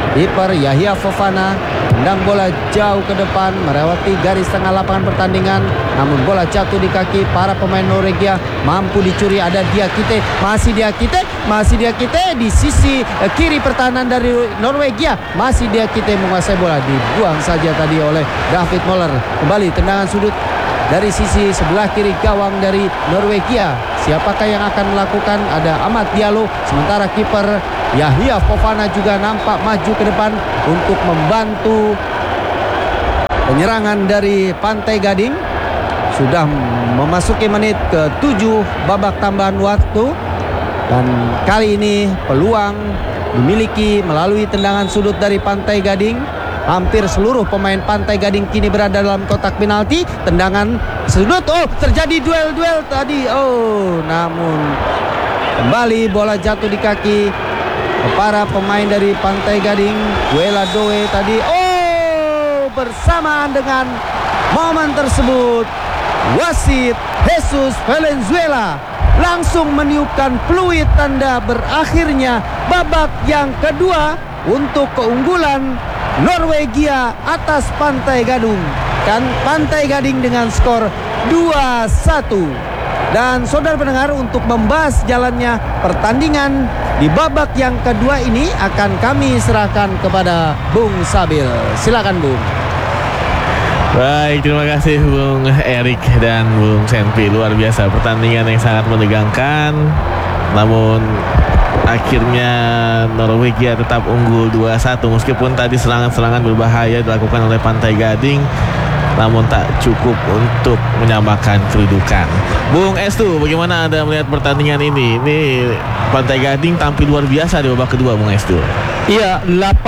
B: Kiper Yahya Fofana tendang bola jauh ke depan melewati garis tengah lapangan pertandingan, namun bola jatuh di kaki para pemain Norwegia. Mampu dicuri, ada Diakite, masih Diakite di sisi kiri pertahanan dari Norwegia. Masih Diakite menguasai bola, dibuang saja tadi oleh David Moller. Kembali tendangan sudut dari sisi sebelah kiri gawang dari Norwegia. Siapakah yang akan melakukan? Ada Amad Diallo. Sementara kiper Yahya Fofana juga nampak maju ke depan untuk membantu penyerangan dari Pantai Gading. Sudah memasuki menit ke-7 babak tambahan waktu. Dan kali ini peluang dimiliki melalui tendangan sudut dari Pantai Gading. Hampir seluruh pemain Pantai Gading kini berada dalam kotak penalti. Tendangan sudut, terjadi duel tadi. Namun kembali bola jatuh di kaki para pemain dari Pantai Gading. Duela Doe tadi. Bersamaan dengan momen tersebut, wasit Jesus Valenzuela langsung meniupkan peluit tanda berakhirnya babak yang kedua untuk keunggulan Norwegia atas Pantai Gading. Pantai Gading dengan skor 2-1. Dan saudara pendengar, untuk membahas jalannya pertandingan di babak yang kedua ini akan kami serahkan kepada Bung Sabil. Silakan Bung.
D: Baik, terima kasih Bung Erik dan Bung Senpi. Luar biasa, pertandingan yang sangat menegangkan. Namun akhirnya Norwegia tetap unggul 2-1 meskipun tadi serangan-serangan berbahaya dilakukan oleh Pantai Gading, namun tak cukup untuk menyamakan kedudukan. Bung Estu, bagaimana Anda melihat pertandingan ini? Ini Pantai Gading tampil luar biasa di babak kedua, Bung Estu.
C: Iya,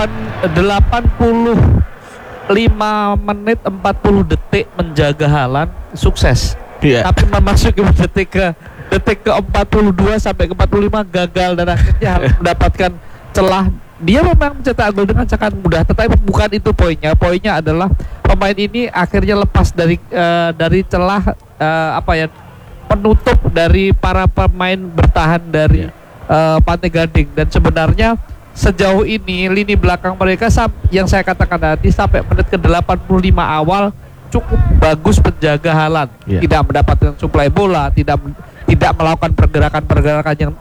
C: 85 menit 40 detik menjaga Haaland, sukses.
D: Iya.
C: Tapi memasuki detik ke 42 sampai ke 45 gagal dan akhirnya harus mendapatkan celah. Dia memang mencetak gol dengan sangat mudah, tetapi bukan itu poinnya. Poinnya adalah pemain ini akhirnya lepas dari celah penutup dari para pemain bertahan dari Pantai Gading. Dan sebenarnya sejauh ini lini belakang mereka yang saya katakan tadi sampai menit ke 85 awal cukup bagus menjaga Haaland. Tidak mendapatkan suplai bola, tidak melakukan pergerakan-pergerakan yang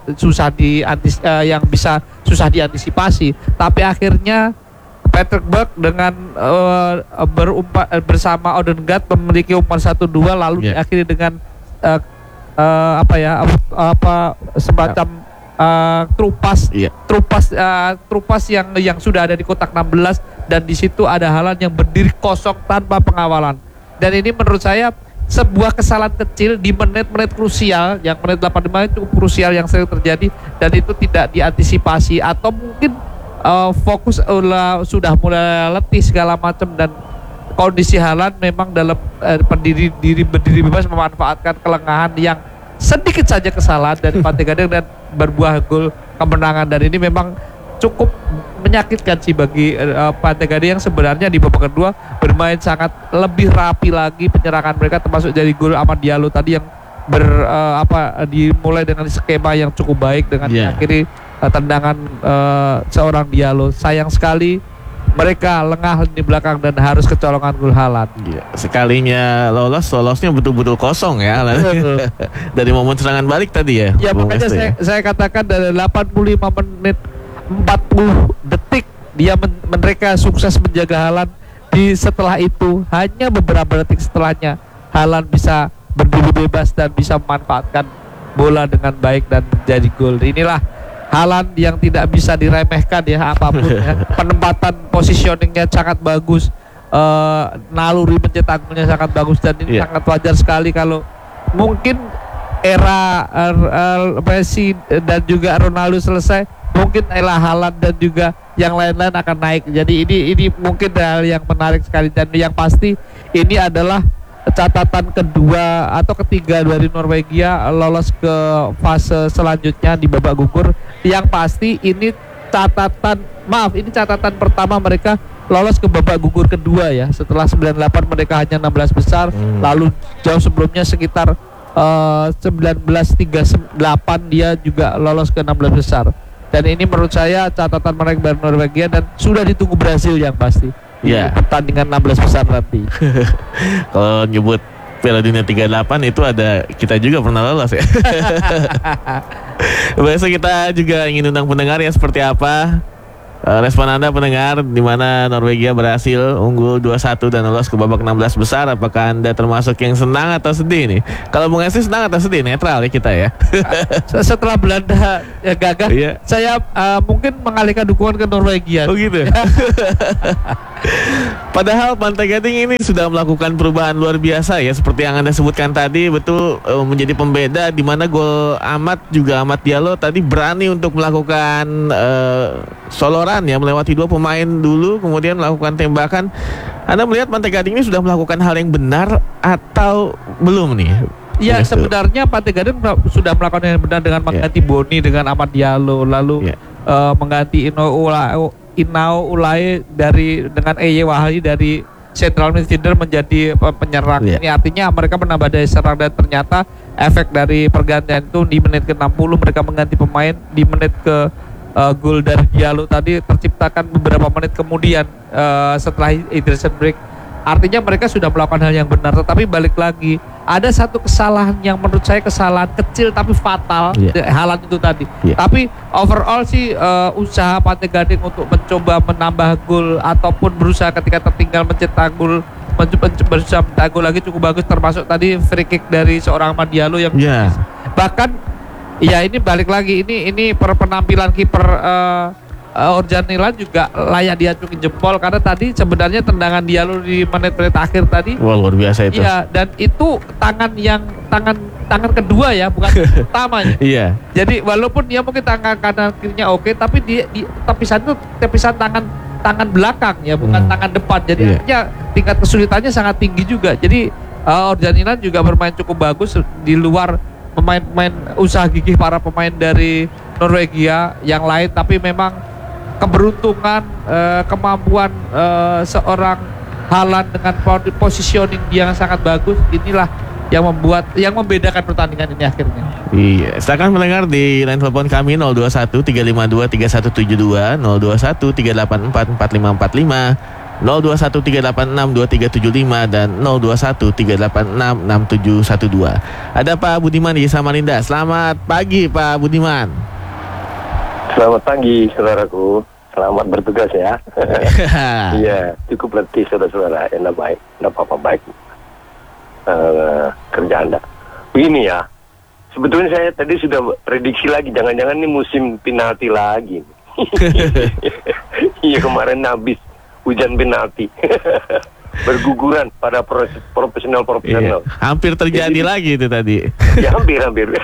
C: bisa susah diantisipasi. Tapi akhirnya Patrick Berg dengan bersama Odegaard memiliki umpan 1-2, lalu diakhiri dengan semacam trupas yang sudah ada di kotak 16, dan di situ ada Haaland yang berdiri kosong tanpa pengawalan. Dan ini menurut saya sebuah kesalahan kecil di menit-menit krusial, yang menit 85 itu cukup krusial yang sering terjadi, dan itu tidak diantisipasi, atau mungkin fokus sudah mulai letih segala macam, dan kondisi Haaland memang dalam berdiri bebas memanfaatkan kelengahan yang sedikit saja kesalahan dari Pantai Gading dan berbuah gol kemenangan. Dan ini memang cukup menyakitkan sih bagi Pantai Gading yang sebenarnya di babak kedua bermain sangat lebih rapi lagi penyerangan mereka, termasuk dari gol Amad Diallo tadi yang dimulai dengan skema yang cukup baik dengan mengakhiri tendangan seorang Diallo. Sayang sekali mereka lengah di belakang dan harus kecolongan gol Haaland.
D: Sekalinya lolosnya betul-betul kosong ya. Dari momen serangan balik tadi ya.
C: Ya makanya saya katakan dari 85 menit 40 detik mereka sukses menjaga Haaland. Setelah itu hanya beberapa detik setelahnya Haaland bisa berdiri bebas dan bisa memanfaatkan bola dengan baik dan menjadi gol. Inilah Haaland yang tidak bisa diremehkan ya, apapun ya. Penempatan positioningnya sangat bagus, naluri mencetak golnya sangat bagus, dan ini sangat wajar sekali kalau mungkin era Messi dan juga Ronaldo selesai, mungkin era Haaland dan juga yang lain-lain akan naik. Jadi ini mungkin hal yang menarik sekali, dan yang pasti ini adalah catatan kedua atau ketiga dari Norwegia lolos ke fase selanjutnya di babak gugur. Yang pasti ini catatan pertama mereka lolos ke babak gugur kedua ya. Setelah 98 mereka hanya 16 besar, lalu jauh sebelumnya sekitar 1938 dia juga lolos ke 16 besar. Dan ini menurut saya catatan menarik dari Norwegia dan sudah ditunggu Brasil yang pasti.
D: Iya.
C: Pertandingan 16 besar nanti.
D: Kalau nyebut Piala Dunia 38 itu ada kita juga pernah lolos ya. Besok kita juga ingin undang pendengar ya seperti apa respon Anda pendengar di mana Norwegia berhasil unggul 2-1 dan lolos ke babak 16 besar. Apakah Anda termasuk yang senang atau sedih nih? Kalau Bung Esti senang atau sedih? Netral ya kita ya.
C: Setelah Belanda gagah,
D: Iya.
C: saya mungkin mengalihkan dukungan ke Norwegia.
D: Oh gitu. Padahal Pantai Gading ini sudah melakukan perubahan luar biasa ya, seperti yang Anda sebutkan tadi, betul menjadi pembeda di mana gol Ahmad Diallo tadi berani untuk melakukan soloran ya, melewati 2 pemain dulu kemudian melakukan tembakan. Anda melihat Pantai Gading ini sudah melakukan hal yang benar atau belum nih?
C: Ya, sebenarnya Pantai Gading sudah melakukan yang benar dengan mengganti Boni dengan Ahmad Diallo, lalu mengganti Inao Ulai dengan Eye Wahali dari central midfielder menjadi penyerang. Ini artinya mereka menambah daya serang dan ternyata efek dari pergantian itu di menit ke-60 mereka mengganti pemain, di menit ke gol dari Diallo tadi terciptakan beberapa menit kemudian setelah hydration break. Artinya mereka sudah melakukan hal yang benar, tetapi balik lagi ada satu kesalahan yang menurut saya kesalahan kecil tapi fatal, Haaland itu tadi. Tapi overall sih usaha Pantai Gading untuk mencoba menambah gol ataupun berusaha ketika tertinggal mencetak gol, berusaha mencetak gol lagi cukup bagus, termasuk tadi free kick dari seorang Ahmad Diallo yang bahkan ya ini balik lagi ini penampilan kiper Orjanila juga layak diacungin jempol karena tadi sebenarnya tendangan Diallo di menit-menit akhir tadi
D: luar biasa itu.
C: Iya, dan itu tangan kedua ya, bukan pertamanya.
D: Iya.
C: Jadi walaupun dia mungkin tangan kanan kirinya oke, tapi di tepisan tangan belakang ya, bukan tangan depan. Jadi artinya tingkat kesulitannya sangat tinggi juga. Jadi Orjanila juga bermain cukup bagus di luar pemain usaha gigih para pemain dari Norwegia yang lain, tapi memang keberuntungan, kemampuan seorang Haaland dengan positioning dia yang sangat bagus, inilah yang membedakan pertandingan ini akhirnya.
D: Iya, silakan mendengar di line telepon kami 021 352 3172, 021 384 4545, 021 386 2375 dan 021 386 6712. Ada Pak Budiman di Samarinda. Selamat pagi Pak Budiman.
E: Selamat pagi saudaraku, selamat bertugas ya. Iya, cukup letih saudara-saudara, enak baik, enggak apa-apa baik kerja Anda. Begini ya, sebetulnya saya tadi sudah prediksi lagi, jangan-jangan ini musim penalti lagi. Iya, kemarin habis hujan penalti. Berguguran pada profesional.
D: Hampir terjadi lagi itu tadi.
E: Ya hampir.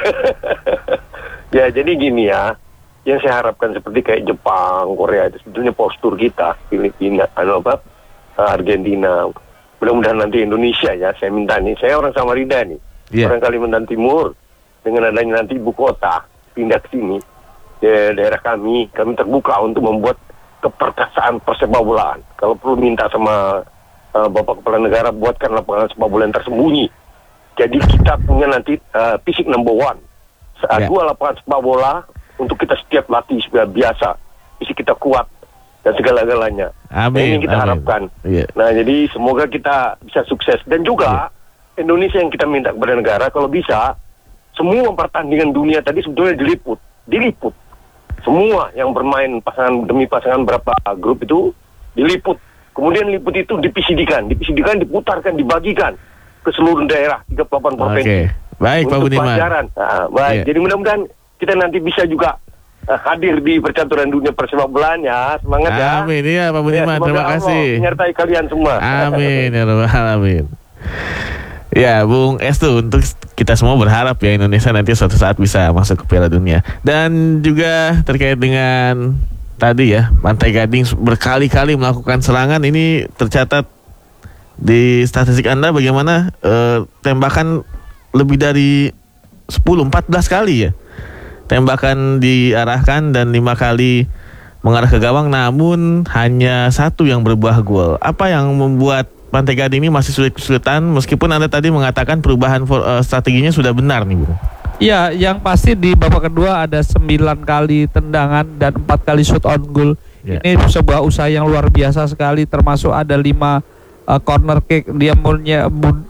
E: Ya jadi gini ya, yang saya harapkan seperti kayak Jepang, Korea itu sebetulnya postur kita, Filipina, Argentina, mudah-mudahan nanti Indonesia ya, saya minta nih, saya orang Samarinda nih, orang Kalimantan Timur, dengan adanya nanti ibu kota pindah ke sini, daerah kami terbuka untuk membuat keperkasaan persepak bolaan. Kalau perlu minta sama Bapak Kepala Negara buatkan lapangan sepak bola yang tersembunyi. Jadi kita punya nanti fisik number one, 2 lapangan sepak bola untuk kita setiap latih supaya biasa, fisik kita kuat dan segala-galanya. Amin. Nah, ini kita harapkan. Nah, jadi semoga kita bisa sukses dan juga Indonesia yang kita minta kepada negara kalau bisa semua pertandingan dunia tadi sebetulnya diliput. Semua yang bermain pasangan demi pasangan berapa grup itu diliput. Kemudian liput itu diputarkan, dibagikan ke seluruh daerah 38 provinsi.
D: Baik Pak Budiman.
E: Jadi mudah-mudahan kita nanti bisa juga hadir di percaturan dunia persepak bolaan ya. Semangat ya.
D: Amin ya Pak Budiman, terima kasih.
E: Menyertai kalian semua.
D: Amin ya Rabbal Alamin. Ya Bung Estu, untuk kita semua berharap ya Indonesia nanti suatu saat bisa masuk ke Piala Dunia. Dan juga terkait dengan tadi ya, Pantai Gading berkali-kali melakukan serangan, ini tercatat di statistik Anda bagaimana tembakan lebih dari 14 kali ya. Tembakan diarahkan dan 5 kali mengarah ke gawang, namun hanya 1 yang berbuah gol. Apa yang membuat Pantai Gading ini masih sulit-kesulitan meskipun Anda tadi mengatakan perubahan strateginya sudah benar nih, Bung?
C: Ya, yang pasti di babak kedua ada 9 kali tendangan dan 4 kali shoot on goal.
D: Ya.
C: Ini sebuah usaha yang luar biasa sekali, termasuk ada 5 corner kick. Dia punya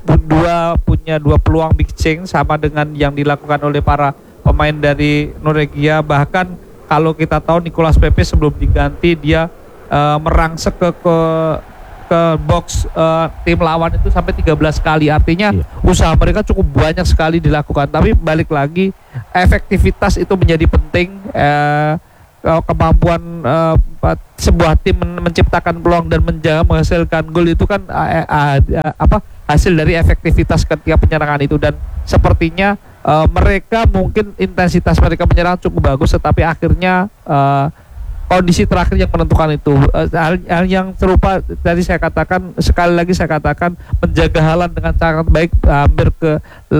C: dua peluang big change sama dengan yang dilakukan oleh para pemain dari Norwegia. Bahkan kalau kita tahu Nicolas Pepe sebelum diganti dia merangsek ke box tim lawan itu sampai 13 kali. Artinya usaha mereka cukup banyak sekali dilakukan. Tapi balik lagi, efektivitas itu menjadi penting. Kemampuan sebuah tim menciptakan peluang dan menghasilkan gol itu kan hasil dari efektivitas ketika penyerangan itu. Dan sepertinya mereka mungkin intensitas mereka menyerang cukup bagus, tetapi akhirnya kondisi terakhir yang menentukan itu. Hal yang serupa tadi saya katakan, sekali lagi saya katakan, menjaga Haaland dengan sangat baik hampir ke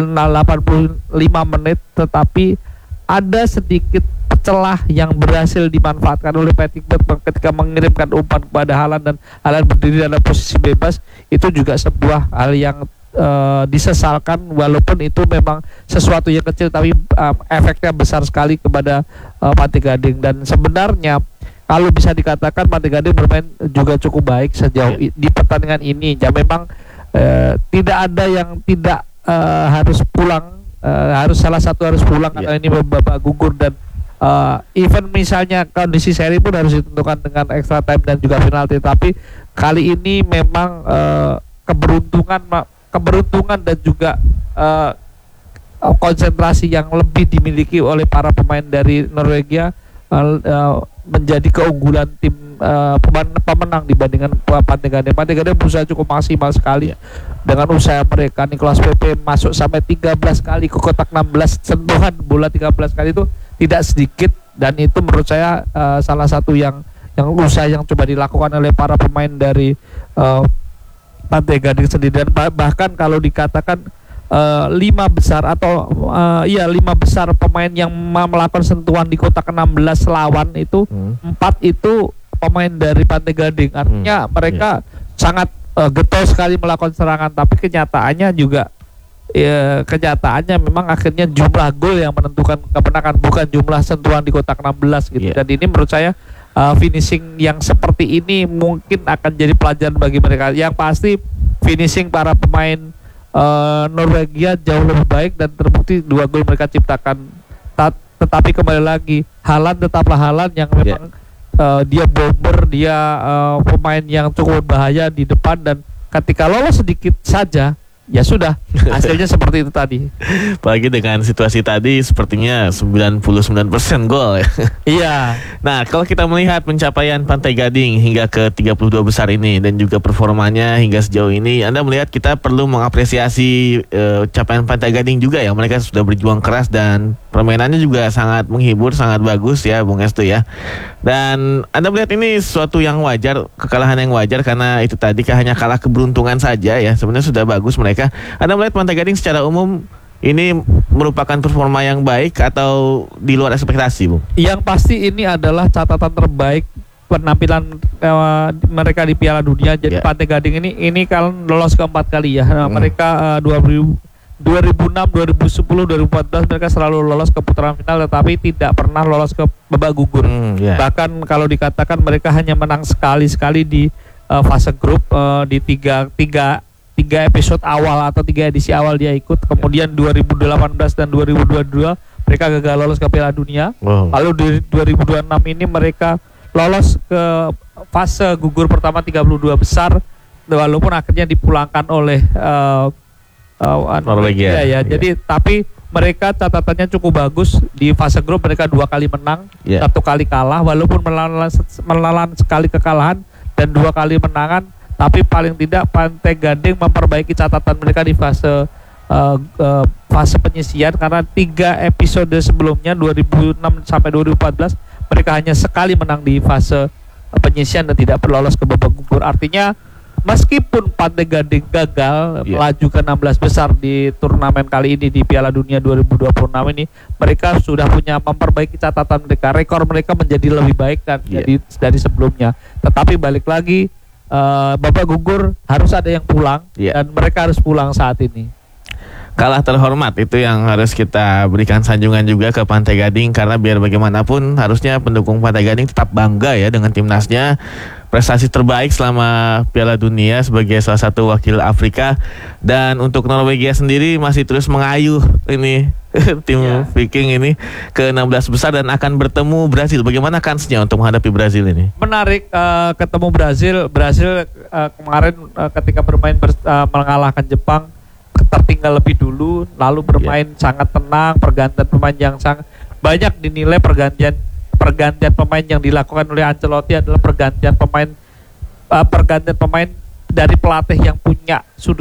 C: 85 menit, tetapi ada sedikit celah yang berhasil dimanfaatkan oleh Patrick Berg ketika mengirimkan umpan kepada Haaland dan Haaland berdiri dalam posisi bebas. Itu juga sebuah hal yang disesalkan, walaupun itu memang sesuatu yang kecil tapi efeknya besar sekali kepada Pantai Gading. Dan sebenarnya kalau bisa dikatakan Pantai Gading bermain juga cukup baik sejauh di pertandingan ini. Ya memang tidak ada yang tidak harus pulang, harus salah satu harus pulang karena ini babak gugur. Dan even misalnya kondisi seri pun harus ditentukan dengan extra time dan juga penalti. Tapi kali ini memang keberuntungan dan juga konsentrasi yang lebih dimiliki oleh para pemain dari Norwegia menjadi keunggulan tim pemenang dibandingkan Pantai Gading. Pantai Gading berusaha cukup maksimal sekali dengan usaha mereka. Nicolas Pepe masuk sampai 13 kali ke kotak, 16 sentuhan bola 13 kali itu tidak sedikit, dan itu menurut saya salah satu yang usaha yang coba dilakukan oleh para pemain dari Pantai Gading sendiri. Dan bahkan kalau dikatakan 5 besar atau 5 besar pemain yang melakukan sentuhan di kotak 16 lawan itu 4 itu pemain dari Pantai Gading. Artinya mereka sangat getol sekali melakukan serangan, tapi kenyataannya juga kenyataannya memang akhirnya jumlah gol yang menentukan kemenangan, bukan jumlah sentuhan di kotak 16 gitu. Dan ini menurut saya finishing yang seperti ini mungkin akan jadi pelajaran bagi mereka. Yang pasti finishing para pemain Norwegia jauh lebih baik dan terbukti 2 gol mereka ciptakan. Tetapi kembali lagi, Haaland tetaplah Haaland yang memang dia bomber, dia pemain yang cukup berbahaya di depan, dan ketika lolos sedikit saja ya sudah, hasilnya seperti itu tadi.
D: Apalagi dengan situasi tadi sepertinya 99% gol ya.
C: Iya.
D: Nah, kalau kita melihat pencapaian Pantai Gading hingga ke 32 besar ini dan juga performanya hingga sejauh ini, Anda melihat kita perlu mengapresiasi capaian Pantai Gading juga ya. Mereka sudah berjuang keras dan permainannya juga sangat menghibur, sangat bagus ya Bung Estu ya. Dan Anda melihat ini sesuatu yang wajar, kekalahan yang wajar karena itu tadi hanya kalah keberuntungan saja ya. Sebenarnya sudah bagus mereka. Anda melihat Pantai Gading secara umum ini merupakan performa yang baik atau di luar ekspektasi, Bung?
C: Yang pasti ini adalah catatan terbaik penampilan mereka di Piala Dunia. Jadi Pantai Gading ini kalau lolos keempat kali ya. Mereka 2006, 2010, 2014 mereka selalu lolos ke putaran final, tetapi tidak pernah lolos ke babak gugur. Bahkan kalau dikatakan mereka hanya menang sekali di fase grup di tiga episode awal atau 3 edisi awal dia ikut. Kemudian 2018 dan 2022 mereka gagal lolos ke Piala Dunia. Lalu di 2026 ini mereka lolos ke fase gugur pertama 32 besar, walaupun akhirnya dipulangkan oleh
D: Norwegia
C: ya. Jadi tapi mereka catatannya cukup bagus di fase grup. Mereka 2 kali menang, 1 kali kalah, walaupun menelan sekali kekalahan dan 2 kali menangan. Tapi paling tidak Pantai Gading memperbaiki catatan mereka di fase penyisian, karena 3 episode sebelumnya 2006 sampai 2014 mereka hanya sekali menang di fase penyisian dan tidak lolos ke babak gugur. Artinya meskipun Pantai Gading gagal melaju ke 16 besar di turnamen kali ini di Piala Dunia 2026 ini, mereka sudah punya memperbaiki catatan mereka. Rekor mereka menjadi lebih baik dan dari sebelumnya. Tetapi balik lagi, babak gugur harus ada yang pulang dan mereka harus pulang saat ini.
D: kalah terhormat. Itu yang harus kita berikan sanjungan juga ke Pantai Gading, karena biar bagaimanapun harusnya pendukung Pantai Gading tetap bangga ya dengan timnasnya. Prestasi terbaik selama Piala Dunia sebagai salah satu wakil Afrika. Dan untuk Norwegia sendiri masih terus mengayuh ini tim Viking ini ke 16 besar dan akan bertemu Brazil. Bagaimana kansnya untuk menghadapi Brazil ini?
C: Menarik ketemu Brazil kemarin ketika bermain mengalahkan Jepang, tertinggal lebih dulu, lalu bermain sangat tenang, pergantian pemain yang sangat banyak dinilai pergantian pemain yang dilakukan oleh Ancelotti adalah pergantian pemain dari pelatih yang punya sudut